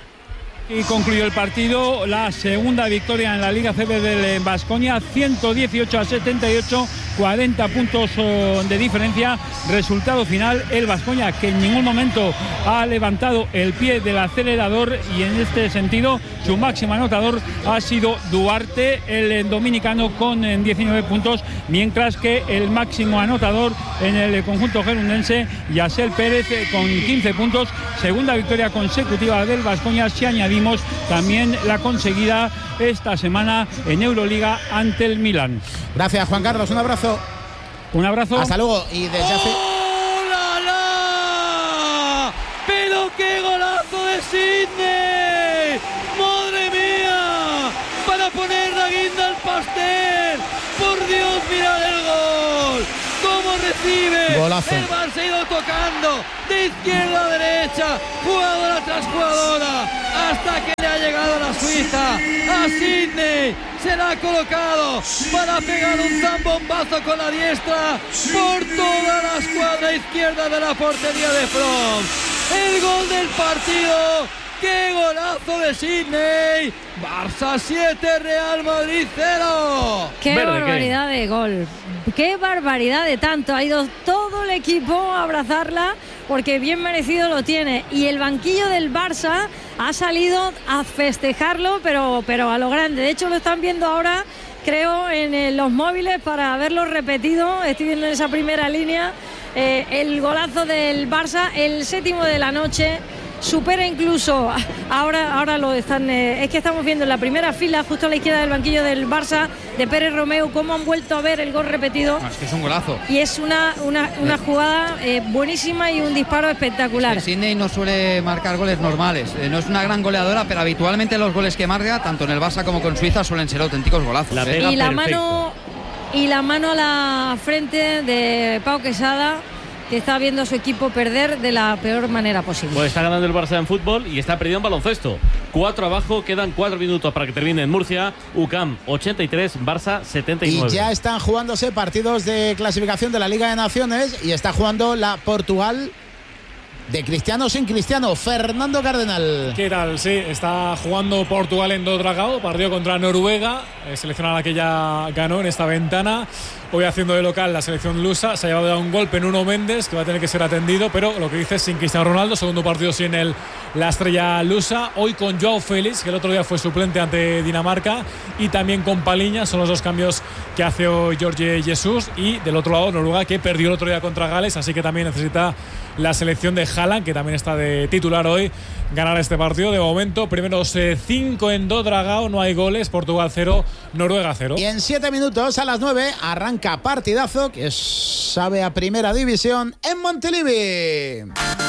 Y concluyó el partido, la segunda victoria en la Liga CB del Baskonia, 118-78 40 puntos de diferencia. Resultado final, el Baskonia, que en ningún momento ha levantado el pie del acelerador, y en este sentido su máximo anotador ha sido Duarte, el dominicano, con 19 puntos, mientras que el máximo anotador en el conjunto gerundense, Yasel Pérez, con 15 puntos. Segunda victoria consecutiva del Baskonia, si añadimos también la conseguida esta semana en Euroliga ante el Milan. Gracias, Juan Carlos, un abrazo. Un abrazo. Hasta luego. Y desde hace... ¡Oh, la, la! ¡Pero qué golazo de Sidney! ¡Madre mía! Para poner la guinda al pastel. ¡Por Dios, mirad el gol! ¿Cómo recibe? Golazo. El Barça ha ido tocando de izquierda a derecha, jugadora tras jugadora, hasta que le ha llegado la Suiza. A Sidney se la ha colocado para pegar un zambombazo con la diestra por toda la escuadra izquierda de la portería de From. El gol del partido. ¡Qué golazo de Sidney! Barça 7, Real Madrid 0. ¡Qué barbaridad de gol! ¡Qué barbaridad de tanto! Ha ido todo el equipo a abrazarla, porque bien merecido lo tiene. Y el banquillo del Barça ha salido a festejarlo, pero a lo grande. De hecho, lo están viendo ahora, creo, en los móviles para verlo repetido. Estoy viendo en esa primera línea el golazo del Barça, el 7º de la noche. Supera incluso, ahora lo están, es que estamos viendo en la primera fila, justo a la izquierda del banquillo del Barça, de Pérez Romeu, cómo han vuelto a ver el gol repetido. Es que es un golazo. Y es una jugada buenísima y un disparo espectacular. Sidney no suele marcar goles normales, no es una gran goleadora, pero habitualmente los goles que marca, tanto en el Barça como con Suiza, suelen ser auténticos golazos. Y la mano a la frente de Pau Quesada, que está viendo a su equipo perder de la peor manera posible. Pues está ganando el Barça en fútbol y está perdiendo en baloncesto. 4 abajo, quedan 4 minutos para que termine en Murcia. UCAM 83, Barça 79. Y ya están jugándose partidos de clasificación de la Liga de Naciones, y está jugando la Portugal de Cristiano sin Cristiano. Fernando Cardenal. ¿Qué tal? Sí, está jugando Portugal en Do Dragao, partido contra Noruega, selección a la que ya ganó en esta ventana. Hoy haciendo de local la selección lusa, se ha llevado ya un golpe en Nuno Méndez, que va a tener que ser atendido, pero lo que dice es sin Cristiano Ronaldo, segundo partido sin la estrella lusa. Hoy con Joao Félix, que el otro día fue suplente ante Dinamarca, y también con Paliña, son los dos cambios que hace hoy Jorge Jesus. Y del otro lado Noruega, que perdió el otro día contra Gales, así que también necesita la selección de Haaland, que también está de titular hoy, ganar este partido. De momento, primeros 5 en Do Dragao, no hay goles, Portugal 0, Noruega 0. Y en 7 minutos, a las 9, arranca partidazo que sabe a primera división en Montilivi.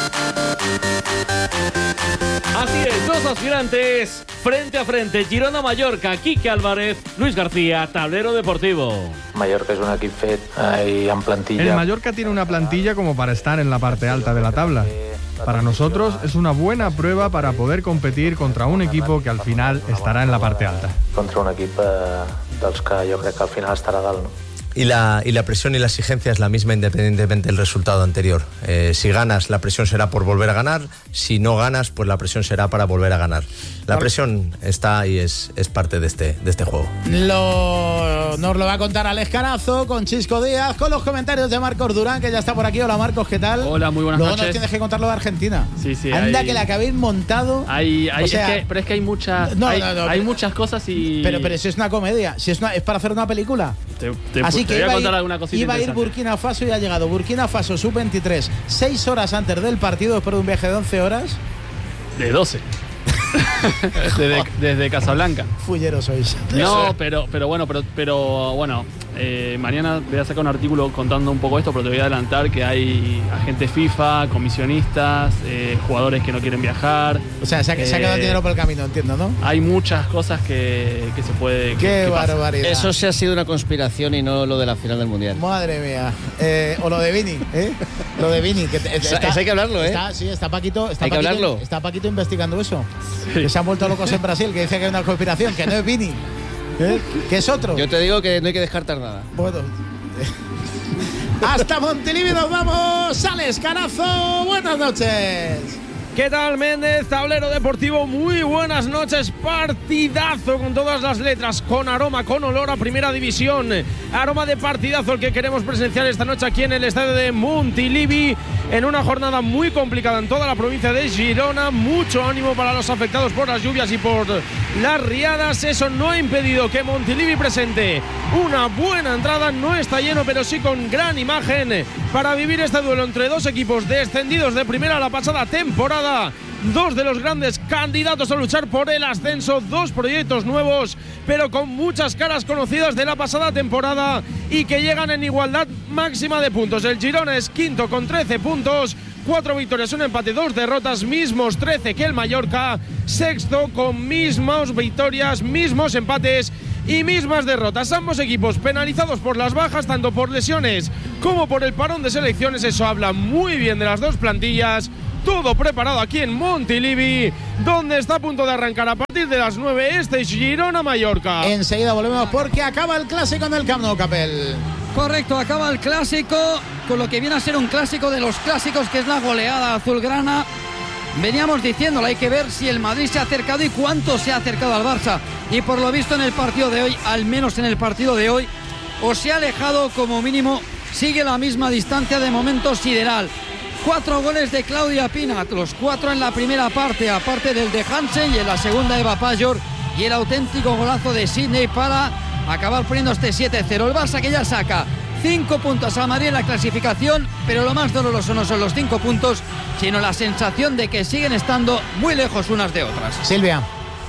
Así es, dos aspirantes frente a frente. Girona-Mallorca, Quique Álvarez, Luis García, Tablero Deportivo. Mallorca es un equip fet y en plantilla. El Mallorca tiene una plantilla como para estar en la parte alta de la tabla. Para nosotros es una buena prueba para poder competir contra un equipo que al final estará en la parte alta. Contra un equipo dels que jo crec que al final estarà dalt, no? Y la presión y la exigencia es la misma independientemente del resultado anterior. Si ganas, la presión será por volver a ganar. Si no ganas, pues la presión será para volver a ganar. La presión está y es parte de este juego. Nos lo va a contar Alex Carazo con Chisco Díaz, con los comentarios de Marcos Durán, que ya está por aquí. Hola, Marcos, ¿qué tal? Hola, muy buenas noches. Luego nos tienes que contar lo de Argentina. Sí. Anda, que la que habéis montado. Pero es que hay muchas hay muchas cosas y... Pero si es una comedia, si es para hacer una película. Así que voy a contar alguna cosita iba a ir Burkina Faso y ha llegado Burkina Faso sub-23 6 horas antes del partido, después de un viaje de 11 horas. De 12. desde Casablanca. Fulleros sois. No, pero bueno, mañana voy a sacar un artículo contando un poco esto, pero te voy a adelantar que hay agentes FIFA, comisionistas, jugadores que no quieren viajar. O sea, se ha quedado el dinero por el camino, entiendo, ¿no? Hay muchas cosas que se puede... ¡Qué barbaridad! Eso sí ha sido una conspiración y no lo de la final del Mundial. Madre mía. O lo de Vini, ¿eh? Lo de Vini. Eso hay que hablarlo, ¿eh? Está Paquito. Hay que hablarlo. Está Paquito investigando eso. Sí. Que se han vuelto locos en Brasil, que dice que hay una conspiración, que no es Vini. Que es otro. Yo te digo que no hay que descartar nada. Bueno. Hasta Montilivi nos vamos. Alex Carazo, buenas noches. ¿Qué tal, Méndez? Tablero deportivo, muy buenas noches. Partidazo con todas las letras, con aroma, con olor a primera división. Aroma de partidazo el que queremos presenciar esta noche aquí en el estadio de Montilivi, en una jornada muy complicada en toda la provincia de Girona. Mucho ánimo para los afectados por las lluvias y por las riadas. Eso no ha impedido que Montilivi presente una buena entrada. No está lleno, pero sí con gran imagen para vivir este duelo entre dos equipos descendidos de primera la pasada temporada. Dos de los grandes candidatos a luchar por el ascenso, dos proyectos nuevos, pero con muchas caras conocidas de la pasada temporada y que llegan en igualdad máxima de puntos. El Girona es quinto con 13 puntos, 4 victorias, un empate, 2 derrotas, mismos 13 que el Mallorca. Sexto con mismas victorias, mismos empates y mismas derrotas. Ambos equipos penalizados por las bajas, tanto por lesiones como por el parón de selecciones. Eso habla muy bien de las dos plantillas. Todo preparado aquí en Montilivi, donde está a punto de arrancar a partir de las 9 este Girona-Mallorca. Enseguida volvemos porque acaba el clásico en el Camp Nou, Capel. Correcto, acaba el clásico con lo que viene a ser un clásico de los clásicos, que es la goleada azulgrana. Veníamos diciéndolo, hay que ver si el Madrid se ha acercado y cuánto se ha acercado al Barça. Y por lo visto en el partido de hoy, al menos en el partido de hoy, o se ha alejado como mínimo, sigue la misma distancia de momento sideral. 4 goles de Claudia Pina, los 4 en la primera parte, aparte del de Hansen, y en la segunda Eva Pajor, y el auténtico golazo de Sidney para acabar poniendo este 7-0. El Barça que ya saca 5 puntos a Madrid en la clasificación, pero lo más doloroso no son los 5 puntos, sino la sensación de que siguen estando muy lejos unas de otras. Silvia.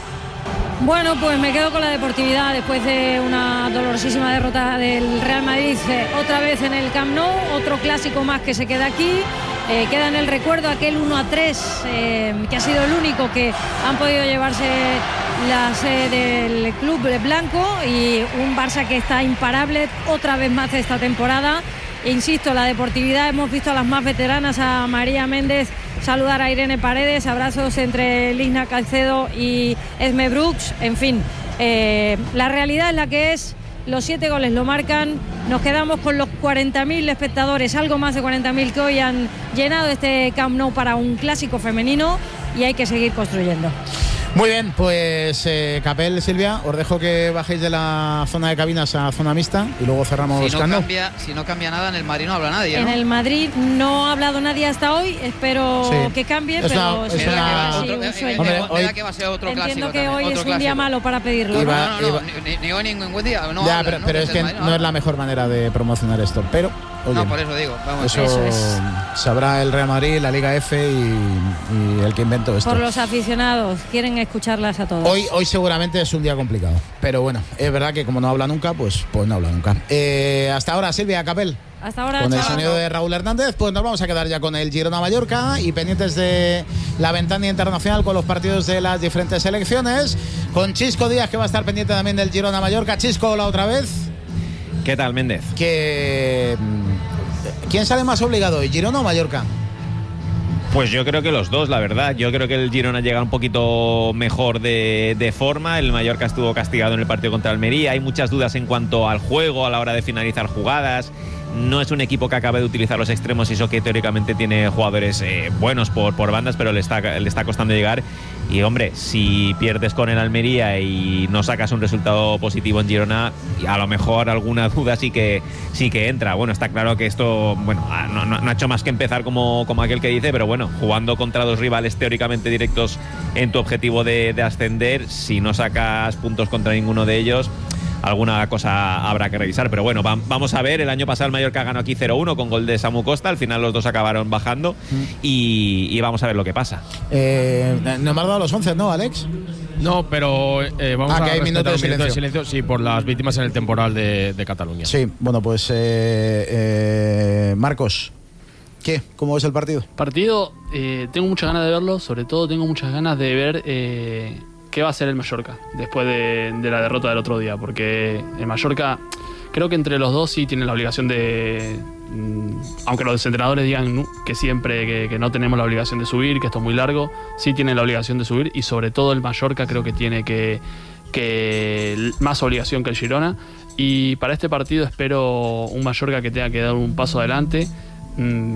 Bueno, pues me quedo con la deportividad después de una dolorosísima derrota del Real Madrid, otra vez en el Camp Nou, otro clásico más que se queda aquí. Queda en el recuerdo aquel 1-3 que ha sido el único que han podido llevarse la sede del club blanco, y un Barça que está imparable otra vez más esta temporada. E insisto, la deportividad, hemos visto a las más veteranas, a María Méndez saludar a Irene Paredes, abrazos entre Lina Caicedo y Esme Brooks, en fin, la realidad es la que es. Los 7 goles lo marcan, nos quedamos con los 40.000 espectadores, algo más de 40.000 que hoy han llenado este Camp Nou para un clásico femenino, y hay que seguir construyendo. Muy bien, pues Capel, Silvia, os dejo que bajéis de la zona de cabinas a zona mixta y luego cerramos si no cambia nada, en el Madrid no habla nadie, ¿no? En el Madrid no ha hablado nadie hasta hoy, espero que cambie, pero que va a ser otro clásico. Entiendo que hoy es un día malo para pedirlo. Ni hoy ningún buen día. Pero es que no es la mejor manera de promocionar esto, pero oye, no, por eso digo, vamos. Eso es. Sabrá el Real Madrid, la Liga F y el que inventó esto. Por los aficionados, quieren escucharlas a todos. Hoy seguramente es un día complicado, pero bueno, es verdad que como no habla nunca, pues no habla nunca. Hasta ahora, Silvia, Capel. Hasta ahora, con el sonido de Raúl Hernández, pues nos vamos a quedar ya con el Girona-Mallorca y pendientes de la ventana internacional con los partidos de las diferentes selecciones. Con Chisco Díaz, que va a estar pendiente también del Girona-Mallorca. Chisco, hola otra vez. ¿Qué tal, Méndez? ¿Quién sale más obligado, Girona o Mallorca? Pues yo creo que los dos, la verdad. Yo creo que el Girona llega un poquito mejor de forma. El Mallorca estuvo castigado en el partido contra Almería. Hay muchas dudas en cuanto al juego, a la hora de finalizar jugadas. No es un equipo que acabe de utilizar los extremos, y eso que teóricamente tiene jugadores buenos por bandas, pero le está costando llegar. Y hombre, si pierdes con el Almería y no sacas un resultado positivo en Girona, a lo mejor alguna duda sí que entra. Bueno, está claro que esto no ha hecho más que empezar como aquel que dice, pero bueno, jugando contra dos rivales teóricamente directos en tu objetivo de ascender, si no sacas puntos contra ninguno de ellos, alguna cosa habrá que revisar. Pero bueno, vamos a ver. El año pasado el Mallorca ganó aquí 0-1 con gol de Samu Costa. Al final los dos acabaron bajando y vamos a ver lo que pasa. No me has dado los 11, ¿no, Alex? No, pero vamos a respetar un minuto de silencio, sí, por las víctimas en el temporal de Cataluña. Sí, bueno, pues Marcos, ¿qué? ¿Cómo ves el partido? Tengo muchas ganas de verlo. Sobre todo tengo muchas ganas de ver qué va a hacer el Mallorca después de la derrota del otro día, porque el Mallorca, creo que entre los dos sí tienen la obligación de, aunque los entrenadores digan que siempre que no tenemos la obligación de subir, que esto es muy largo, sí tienen la obligación de subir, y sobre todo el Mallorca creo que tiene que más obligación que el Girona, y para este partido espero un Mallorca que tenga que dar un paso adelante.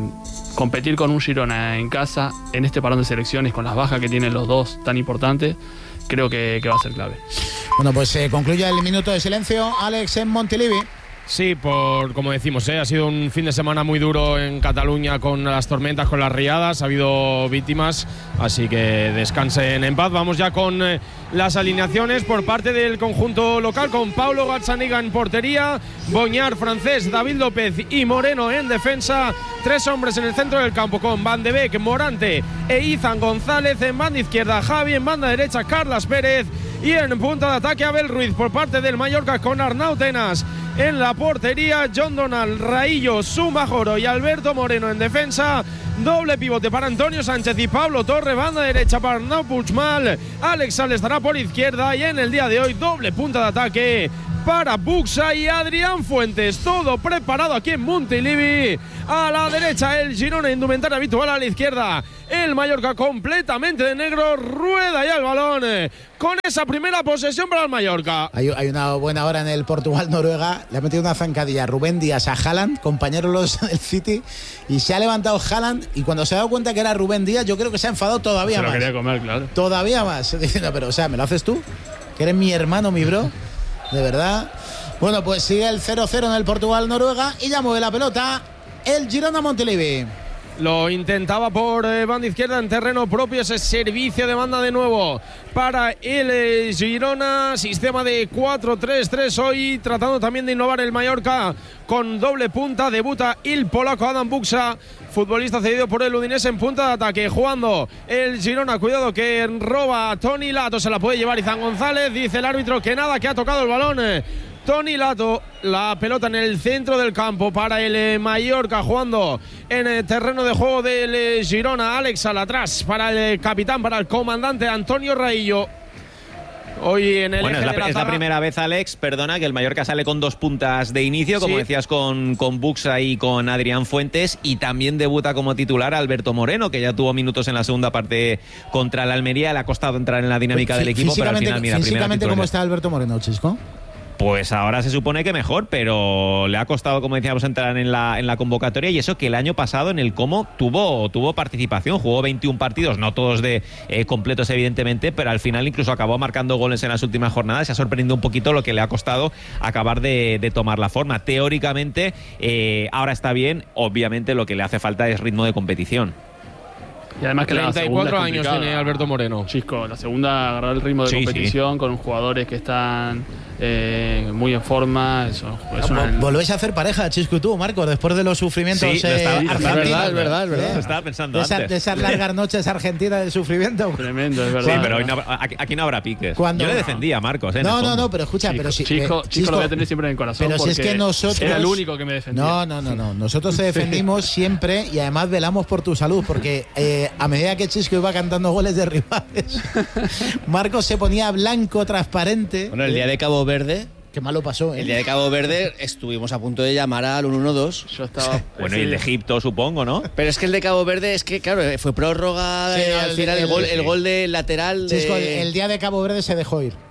competir con un Girona en casa, en este parón de selecciones, con las bajas que tienen los dos tan importantes, creo que va a ser clave. Bueno, pues concluye el minuto de silencio, Alex, en Montilivi. Sí, como decimos, ha sido un fin de semana muy duro en Cataluña con las tormentas, con las riadas, ha habido víctimas, así que descansen en paz. Vamos ya con las alineaciones por parte del conjunto local, con Paulo Gazzaniga en portería, Boñar, Francés, David López y Moreno en defensa, 3 hombres en el centro del campo con Van de Beek, Morante e Izan González, en banda izquierda Javi, en banda derecha Carlas Pérez y en punta de ataque Abel Ruiz por parte del Mallorca con Arnau Tenas. En la portería, John Donald, Raillo, Sumajoro y Alberto Moreno en defensa. Doble pivote para Antonio Sánchez y Pablo Torre. Banda derecha para Arnau Puigmal. Alex Sal estará por izquierda. Y en el día de hoy, doble punta de ataque para Buxa y Adrián Fuentes. Todo preparado aquí en Montilivi. A la derecha, el Girona, indumentaria habitual. A la izquierda, el Mallorca completamente de negro. Rueda ya el balón con esa primera posesión para el Mallorca. Hay una buena hora en el Portugal-Noruega. Le ha metido una zancadilla Rubén Díaz a Haaland, compañeros los del City, y se ha levantado Haaland, y cuando se ha dado cuenta que era Rubén Díaz, yo creo que se ha enfadado todavía más. Se lo quería comer, claro. Todavía más. Diciendo, pero, o sea, ¿me lo haces tú? Que eres mi hermano, mi bro. De verdad. Bueno, pues sigue el 0-0 en el Portugal-Noruega y ya mueve la pelota el Girona Montilivi. Lo intentaba por banda izquierda en terreno propio, ese servicio de banda de nuevo para el Girona, sistema de 4-3-3 hoy, tratando también de innovar el Mallorca con doble punta. Debuta el polaco Adam Buxa, futbolista cedido por el Udinese, en punta de ataque, jugando el Girona. Cuidado que roba a Toni Lato, se la puede llevar Izan González, dice el árbitro que nada, que ha tocado el balón Toni Lato. La pelota en el centro del campo para el Mallorca, jugando en el terreno de juego del Girona. Alex al atrás para el capitán, para el comandante Antonio Raillo. Hoy en el es la primera vez, Alex, perdona, que el Mallorca sale con 2 puntas de inicio, como decías, con Buxa y con Adrián Fuentes, y también debuta como titular Alberto Moreno, que ya tuvo minutos en la segunda parte contra el Almería. Le ha costado entrar en la dinámica del equipo, pero al final, mira, físicamente, ¿cómo está Alberto Moreno, Chisco? Pues ahora se supone que mejor, pero le ha costado, como decíamos, entrar en la convocatoria, y eso que el año pasado en el Como tuvo participación, jugó 21 partidos, no todos de completos evidentemente, pero al final incluso acabó marcando goles en las últimas jornadas. Se ha sorprendido un poquito lo que le ha costado acabar de tomar la forma. Teóricamente ahora está bien, obviamente lo que le hace falta es ritmo de competición. Y además que 34 años tiene Alberto Moreno. Chisco, la segunda, agarrar el ritmo de competición con jugadores que están muy en forma. Volvéis a hacer pareja, Chisco y tú, Marcos, después de los sufrimientos argentinos. Es verdad. Lo estaba pensando antes. De esas largas noches argentinas de sufrimiento. Tremendo, es verdad. Sí, pero hoy aquí no habrá piques. Yo le defendía a Marcos. No, pero escucha, Chisco lo voy a tener siempre en el corazón. Pero si es que nosotros. Era el único que me defendía. No. Nosotros te defendimos siempre, y además velamos por tu salud, porque a medida que Chisco iba cantando goles de rivales, Marcos se ponía blanco, transparente. Bueno, el día de Cabo Verde, qué malo pasó, el día de Cabo Verde estuvimos a punto de llamar al 1-1-2. Yo estaba. Bueno, y el de Egipto, supongo, ¿no? Pero es que el de Cabo Verde, es que, claro, fue prórroga, al final el gol de lateral. Chisco, el día de Cabo Verde se dejó ir.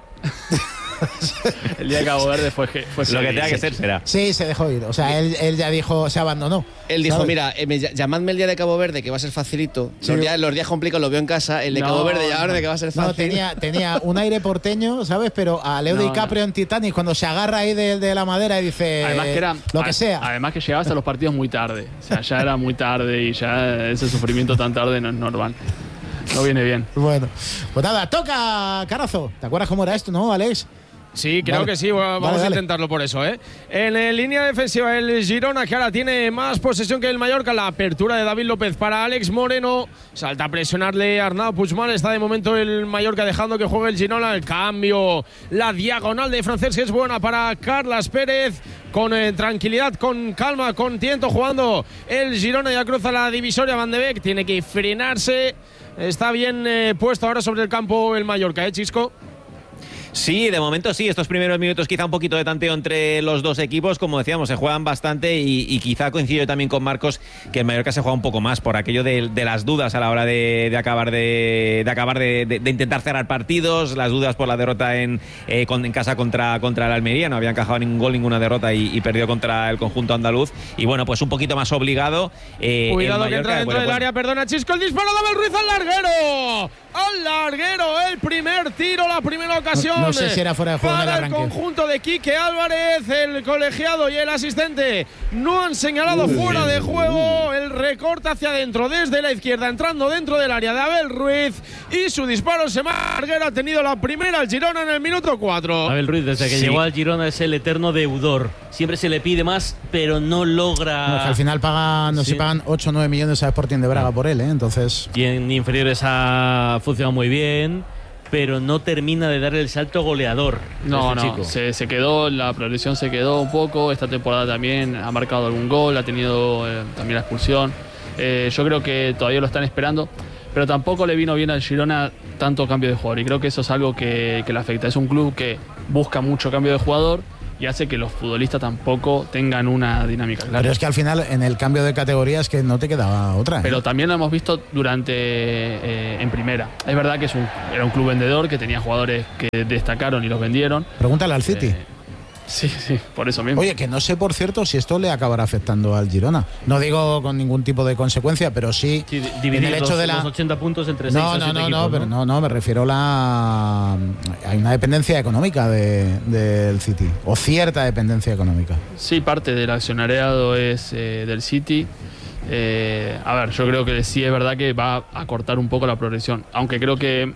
El día de Cabo Verde fue lo que tenga que ser será. Sí, se dejó ir. O sea, él ya dijo, se abandonó. Él dijo, mira, llamadme el día de Cabo Verde, que va a ser facilito. Sí. Los días complicados los veo en casa. El de Cabo Verde, llamadme, que va a ser fácil. Tenía un aire porteño, ¿sabes? Pero a Leo DiCaprio en Titanic, cuando se agarra ahí de la madera y dice además que era, lo que sea. Además que llegabas a los partidos muy tarde. O sea, ya era muy tarde, y ya ese sufrimiento tan tarde no es normal. No viene bien. Bueno, pues nada, toca Carazo. ¿Te acuerdas cómo era esto, no, Alex? Sí, creo que sí, vamos a intentarlo por eso, En línea defensiva el Girona, que ahora tiene más posesión que el Mallorca. La apertura de David López para Alex Moreno, salta a presionarle Arnau Puigmal. Está de momento el Mallorca dejando que juegue el Girona. El cambio, la diagonal de Francés, que es buena para Carlas Pérez. Con tranquilidad, con calma, con tiento, jugando el Girona. Ya cruza la divisoria Van de Beek, tiene que frenarse. Está bien puesto ahora sobre el campo el Mallorca, Chisco. Sí, de momento sí. Estos primeros minutos quizá un poquito de tanteo entre los dos equipos. Como decíamos, se juegan bastante y quizá coincido también con Marcos que el Mallorca se juega un poco más por aquello de las dudas a la hora de acabar de intentar cerrar partidos, las dudas por la derrota en casa contra el Almería. No había encajado ningún gol, ninguna derrota y perdió contra el conjunto andaluz. Y bueno, pues un poquito más obligado. Cuidado que entra dentro del área, perdona Chisco, el disparo de Abel Ruiz al larguero. Al larguero, el primer tiro, la primera ocasión. No sé si era fuera de juego en el arranque. Para el conjunto de Quique Álvarez, el colegiado y el asistente no han señalado fuera de juego. El recorte hacia adentro desde la izquierda, entrando dentro del área de Abel Ruiz. Y su disparo se marca. Larguero ha tenido la primera al Girona en el minuto 4. Abel Ruiz, desde que llegó al Girona, es el eterno deudor. Siempre se le pide más, pero no logra. No, es que al final se pagan 8 o 9 millones a Sporting de Braga por él, entonces. Y en inferiores ha funcionado muy bien, pero no termina de dar el salto goleador. No, se quedó, la progresión se quedó un poco. Esta temporada también ha marcado algún gol, ha tenido también la expulsión. Yo creo que todavía lo están esperando, pero tampoco le vino bien al Girona tanto cambio de jugador, y creo que eso es algo que le afecta. Es un club que busca mucho cambio de jugador y hace que los futbolistas tampoco tengan una dinámica clara. Pero es que al final en el cambio de categoría es que no te quedaba otra. Pero también lo hemos visto en primera. Es verdad que era un club vendedor, que tenía jugadores que destacaron y los vendieron. Pregúntale al City. Sí, por eso mismo. Oye, que no sé, por cierto, si esto le acabará afectando al Girona. No digo con ningún tipo de consecuencia, pero sí dividir en el hecho de los 80 puntos entre 6 o 7 equipos. Pero no, me refiero hay una dependencia económica del City, o cierta dependencia económica. Sí, parte del accionariado es del City. A ver, yo creo que sí es verdad que va a cortar un poco la progresión, aunque creo que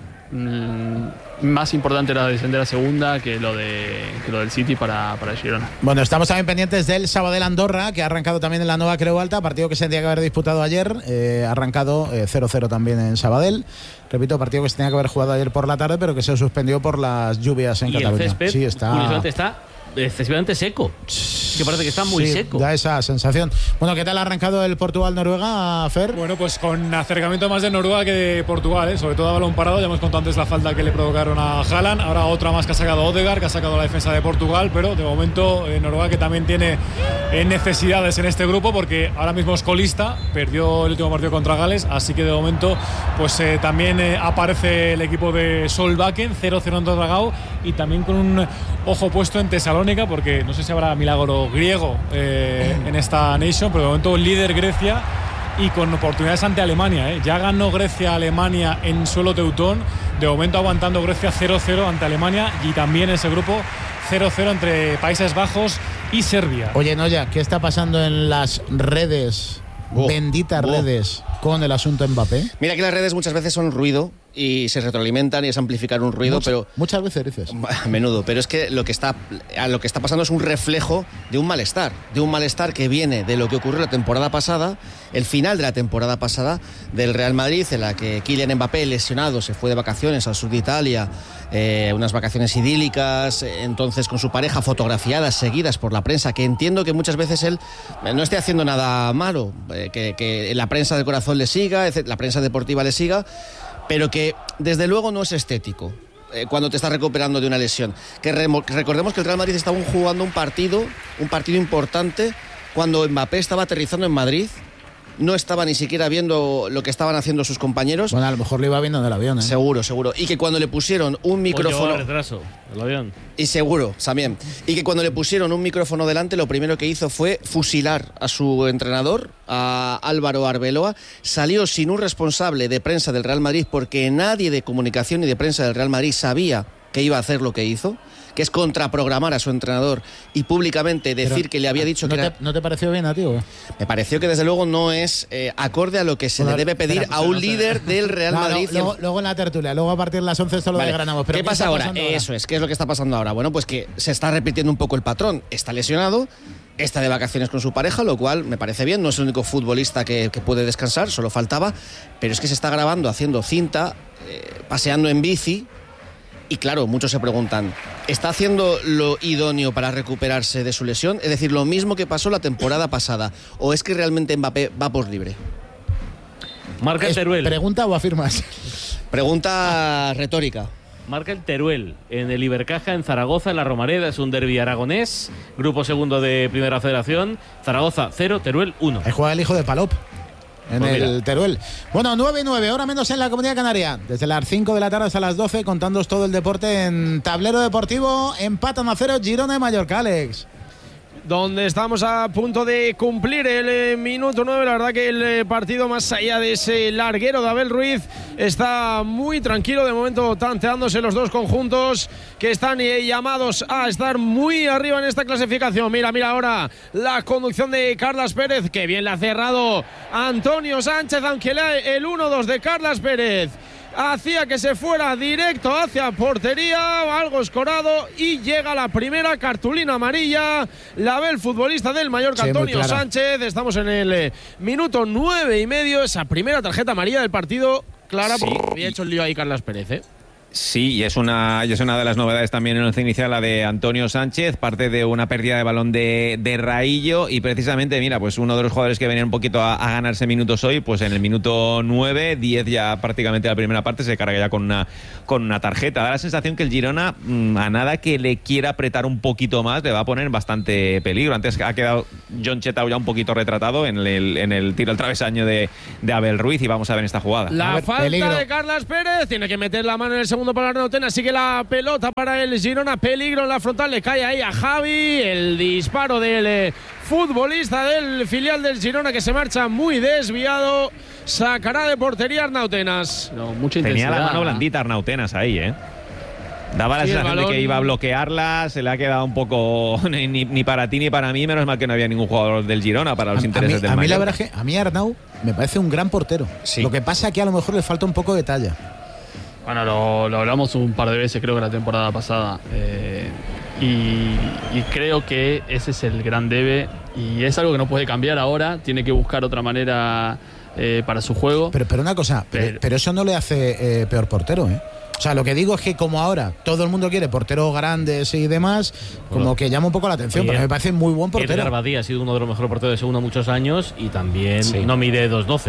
más importante era descender a segunda que lo del City para el Girona. Bueno, estamos también pendientes del Sabadell Andorra, que ha arrancado también en la nueva Creu Alta, partido que se tendría que haber disputado ayer. Ha arrancado 0-0 también en Sabadell. Repito, partido que se tenía que haber jugado ayer por la tarde, pero que se suspendió por las lluvias en Cataluña. El césped, sí, está excesivamente seco, que parece que está muy seco. Da esa sensación. Bueno, ¿qué tal ha arrancado el Portugal-Noruega, Fer? Bueno, pues con acercamiento más de Noruega que de Portugal, sobre todo a balón parado. Ya hemos contado antes la falta que le provocaron a Haaland, ahora otra más que ha sacado Odegaard, que ha sacado la defensa de Portugal, pero de momento Noruega, que también tiene necesidades en este grupo, porque ahora mismo es colista, perdió el último partido contra Gales, así que de momento pues también aparece el equipo de Solbakken, 0-0 en Dragao, y también con un ojo puesto en Tesalónica, porque no sé si habrá milagro griego en esta Nation, pero de momento líder Grecia y con oportunidades ante Alemania. Ya ganó Grecia-Alemania en suelo teutón, de momento aguantando Grecia 0-0 ante Alemania, y también ese grupo 0-0 entre Países Bajos y Serbia. Oye, Noya, ¿qué está pasando en las redes? Benditas redes con el asunto Mbappé. Mira que las redes muchas veces son ruido y se retroalimentan y es amplificar un ruido, pero muchas veces dices a menudo, pero es que lo que está pasando es un reflejo de un malestar que viene de lo que ocurrió la temporada pasada, el final de la temporada pasada del Real Madrid, en la que Kylian Mbappé, lesionado, se fue de vacaciones al sur de Italia, unas vacaciones idílicas, entonces con su pareja, fotografiadas, seguidas por la prensa, que entiendo que muchas veces él no esté haciendo nada malo, que la prensa del corazón le siga, la prensa deportiva le siga, pero que desde luego no es estético cuando te estás recuperando de una lesión. Que recordemos que el Real Madrid estaba jugando un partido importante cuando Mbappé estaba aterrizando en Madrid. No estaba ni siquiera viendo lo que estaban haciendo sus compañeros. Bueno, a lo mejor lo iba viendo en el avión, ¿eh? Seguro. Y que cuando le pusieron un micrófono... retraso, el avión. Y seguro, también. Y que cuando le pusieron un micrófono delante, lo primero que hizo fue fusilar a su entrenador, a Álvaro Arbeloa. Salió sin un responsable de prensa del Real Madrid, porque nadie de comunicación ni de prensa del Real Madrid sabía que iba a hacer lo que hizo, que es contraprogramar a su entrenador y públicamente decir que le había dicho que ¿No te pareció bien a ti? Me pareció que desde luego no es acorde a lo que se le debe pedir a un líder del Real Madrid. Luego en la tertulia, luego a partir de las 11 esto lo desgranamos. ¿Qué pasa ahora? Eso es, ¿qué es lo que está pasando ahora? Bueno, pues que se está repitiendo un poco el patrón. Está lesionado, está de vacaciones con su pareja, lo cual me parece bien, no es el único futbolista que puede descansar, solo faltaba, pero es que se está grabando haciendo cinta, paseando en bici. Y claro, muchos se preguntan, ¿está haciendo lo idóneo para recuperarse de su lesión? Es decir, lo mismo que pasó la temporada pasada. ¿O es que realmente Mbappé va por libre? Marca Teruel. ¿Pregunta o afirmas? Pregunta retórica. marca el Teruel en el Ibercaja en Zaragoza, en la Romareda. Es un derbi aragonés, grupo segundo de Primera Federación. Zaragoza 0, Teruel 1. Ahí juega el hijo de Palop en pues el Teruel. Bueno, 9:09, hora menos en la Comunidad Canaria. Desde las 5 de la tarde hasta las 12, contándoos todo el deporte en Tablero Deportivo. Empatan a 0 Girona y Mallorca, Alex. Donde estamos a punto de cumplir el minuto 9. La verdad que el partido, más allá de ese larguero de Abel Ruiz, está muy tranquilo. De momento tanteándose los dos conjuntos que están llamados a estar muy arriba en esta clasificación. Mira ahora la conducción de Carlas Pérez, que bien le ha cerrado Antonio Sánchez, aunque el 1-2 de Carlas Pérez hacía que se fuera directo hacia portería, algo escorado, y llega la primera cartulina amarilla. La ve el futbolista del Mallorca, sí, Antonio Sánchez. Estamos en el minuto 9:30. Esa primera tarjeta amarilla del partido, clara, sí, porque había hecho el lío ahí Carlas Pérez, ¿eh? Sí, y es una de las novedades también en el once inicial, la de Antonio Sánchez, parte de una pérdida de balón de Raillo, y precisamente, mira, pues uno de los jugadores que venían un poquito a ganarse minutos hoy, pues en el minuto 9, 10 ya prácticamente la primera parte, se carga ya con una tarjeta. Da la sensación que el Girona, a nada que le quiera apretar un poquito más, le va a poner bastante peligro. Antes ha quedado John Chetau ya un poquito retratado en el tiro al travesaño de Abel Ruiz, y vamos a ver esta jugada. La falta de Carlas Pérez, tiene que meter la mano en el segundo para Arnautena, sigue la pelota para el Girona, peligro en la frontal, le cae ahí a Javi, el disparo del futbolista del filial del Girona, que se marcha muy desviado, sacará de portería Arnautenas. No, mucha intensidad. Tenía la mano blandita Arnautenas ahí, daba la sensación de que iba a bloquearla, se le ha quedado un poco ni para ti ni para mí, menos mal que no había ningún jugador del Girona para los intereses del Mallorca. A mí la verdad es que a mí Arnau me parece un gran portero, sí. Lo que pasa es que a lo mejor le falta un poco de talla. Bueno, lo hablamos un par de veces, creo que la temporada pasada, y creo que ese es el gran debe, y es algo que no puede cambiar ahora, tiene que buscar otra manera para su juego. Pero una cosa, pero eso no le hace peor portero, ¿eh? O sea, lo que digo es que como ahora todo el mundo quiere porteros grandes y demás, como que llama un poco la atención, pero me parece muy buen portero. Edgar Badía ha sido uno de los mejores porteros de segunda muchos años, y también no mide 2'12".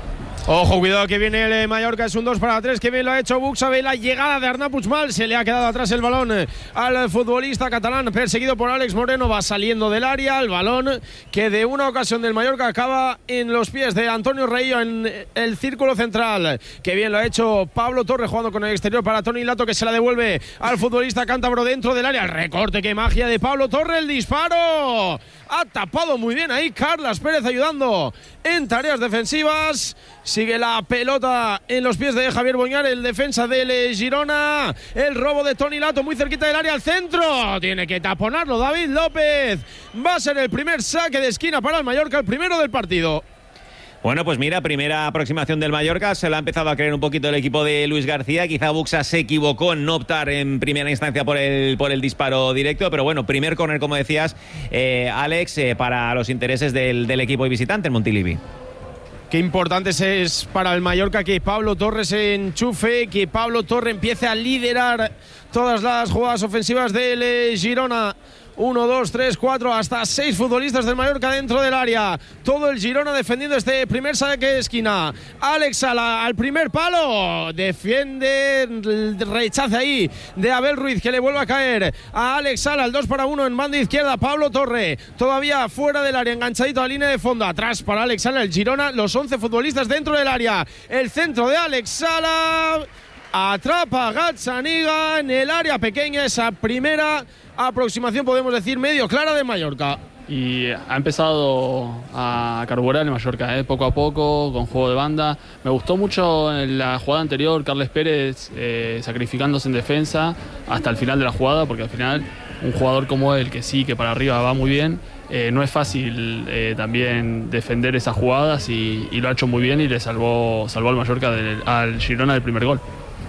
Ojo, cuidado que viene el Mallorca, es un 2-3, que bien lo ha hecho Buxa. Ve la llegada de Arnau Puigmal, se le ha quedado atrás el balón al futbolista catalán, perseguido por Alex Moreno, va saliendo del área, el balón que de una ocasión del Mallorca acaba en los pies de Antonio Reillo en el círculo central. Que bien lo ha hecho Pablo Torre, jugando con el exterior para Toni Lato, que se la devuelve al futbolista cántabro dentro del área. El recorte, qué magia de Pablo Torre, el disparo. Ha tapado muy bien ahí Carlas Pérez, ayudando en tareas defensivas. Sigue la pelota en los pies de Javier Boñar, el defensa del Girona. El robo de Toni Lato muy cerquita del área, al centro. Tiene que taponarlo David López. Va a ser el primer saque de esquina para el Mallorca, el primero del partido. Bueno, pues mira, primera aproximación del Mallorca, se lo ha empezado a creer un poquito el equipo de Luis García. Quizá Buxa se equivocó en no optar en primera instancia por el disparo directo, pero bueno, primer córner, como decías, Alex, para los intereses del equipo visitante en Montilivi. Qué importante es para el Mallorca que Pablo Torre se enchufe, que Pablo Torre empiece a liderar todas las jugadas ofensivas del Girona. 1, 2, 3, 4, hasta 6 futbolistas del Mallorca dentro del área. Todo el Girona defendiendo este primer saque de esquina. Alex Sala al primer palo. Defiende, rechaza ahí de Abel Ruiz, que le vuelve a caer a Alex Sala. El 2-1 en banda izquierda. Pablo Torre todavía fuera del área, enganchadito a la línea de fondo. Atrás para Alex Sala el Girona. Los 11 futbolistas dentro del área. El centro de Alex Sala. Atrapa a Gazzaniga en el área pequeña. Esa primera aproximación, podemos decir, medio clara de Mallorca. Y ha empezado a carburar el Mallorca, poco a poco, con juego de banda. Me gustó mucho en la jugada anterior Carles Pérez sacrificándose en defensa hasta el final de la jugada, porque al final un jugador como él, que sí, que para arriba va muy bien, no es fácil también defender esas jugadas, y lo ha hecho muy bien y le salvó al Mallorca al Girona del primer gol.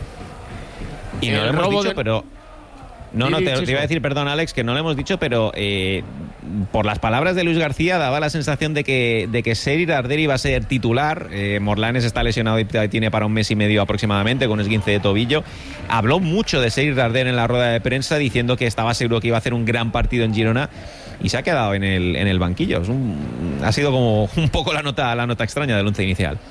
Y no lo hemos dicho, pero... No, te iba a decir, perdón, Alex, que no lo hemos dicho, pero por las palabras de Luis García daba la sensación de que Sergi Darder iba a ser titular. Morlanes está lesionado y tiene para un mes y medio aproximadamente con esguince de tobillo. Habló mucho de Sergi Darder en la rueda de prensa, diciendo que estaba seguro que iba a hacer un gran partido en Girona, y se ha quedado en el banquillo. Ha sido como un poco la nota extraña del once inicial.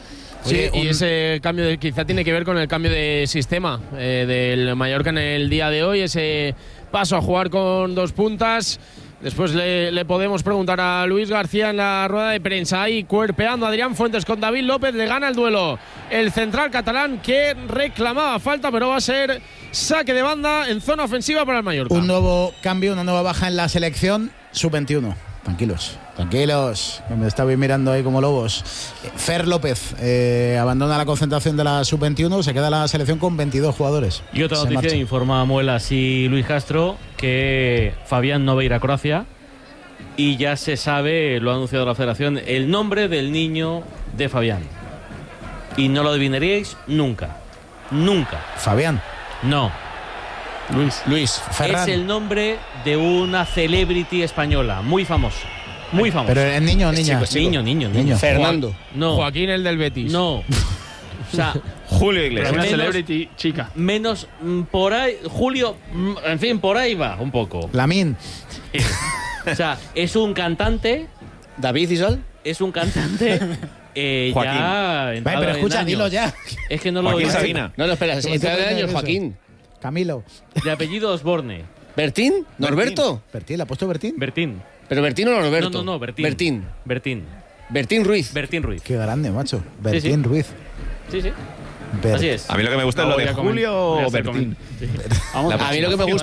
Sí, y ese cambio quizá tiene que ver con el cambio de sistema del Mallorca en el día de hoy, ese paso a jugar con 2 puntas. Después le podemos preguntar a Luis García en la rueda de prensa. Ahí cuerpeando a Adrián Fuentes con David López. Le gana el duelo el central catalán, que reclamaba falta, pero va a ser saque de banda en zona ofensiva para el Mallorca. Un nuevo cambio, una nueva baja en la selección sub-21. Tranquilos, que me estabais mirando ahí como lobos. Fer López abandona la concentración de la sub-21, se queda la selección con 22 jugadores. Y otra noticia, informa Muelas y Luis Castro, que Fabián no va a ir a Croacia y ya se sabe, lo ha anunciado la Federación, el nombre del niño de Fabián. Y no lo adivinaríais nunca. ¿Fabián? No. Luis Ferran. Es el nombre de una celebrity española, muy famosa. Muy famosa. ¿Pero es niño o niña? Niño. Fernando. No. Joaquín, el del Betis. No. O sea, Julio Iglesias. Una celebrity chica. Menos por ahí. Julio, en fin, por ahí va un poco. Lamín. O sea, es un cantante. ¿David Isal? Es un cantante. Joaquín. Ya pero escucha, dilo ya. Es que no lo Joaquín oigo. Sabina. No, espera, si entra de años, Joaquín. Camilo. De apellido Osborne. ¿Bertín? ¿Norberto? ¿Bertín? ¿Le ha puesto Bertín? Bertín. ¿Pero Bertín o Norberto? No, Bertín. Bertín Ruiz. Bertín Ruiz. Qué grande, macho. Bertín Ruiz. Sí. Así es. A mí lo que me gusta es lo de Julio o Bertín. Sí. A mí lo que me gusta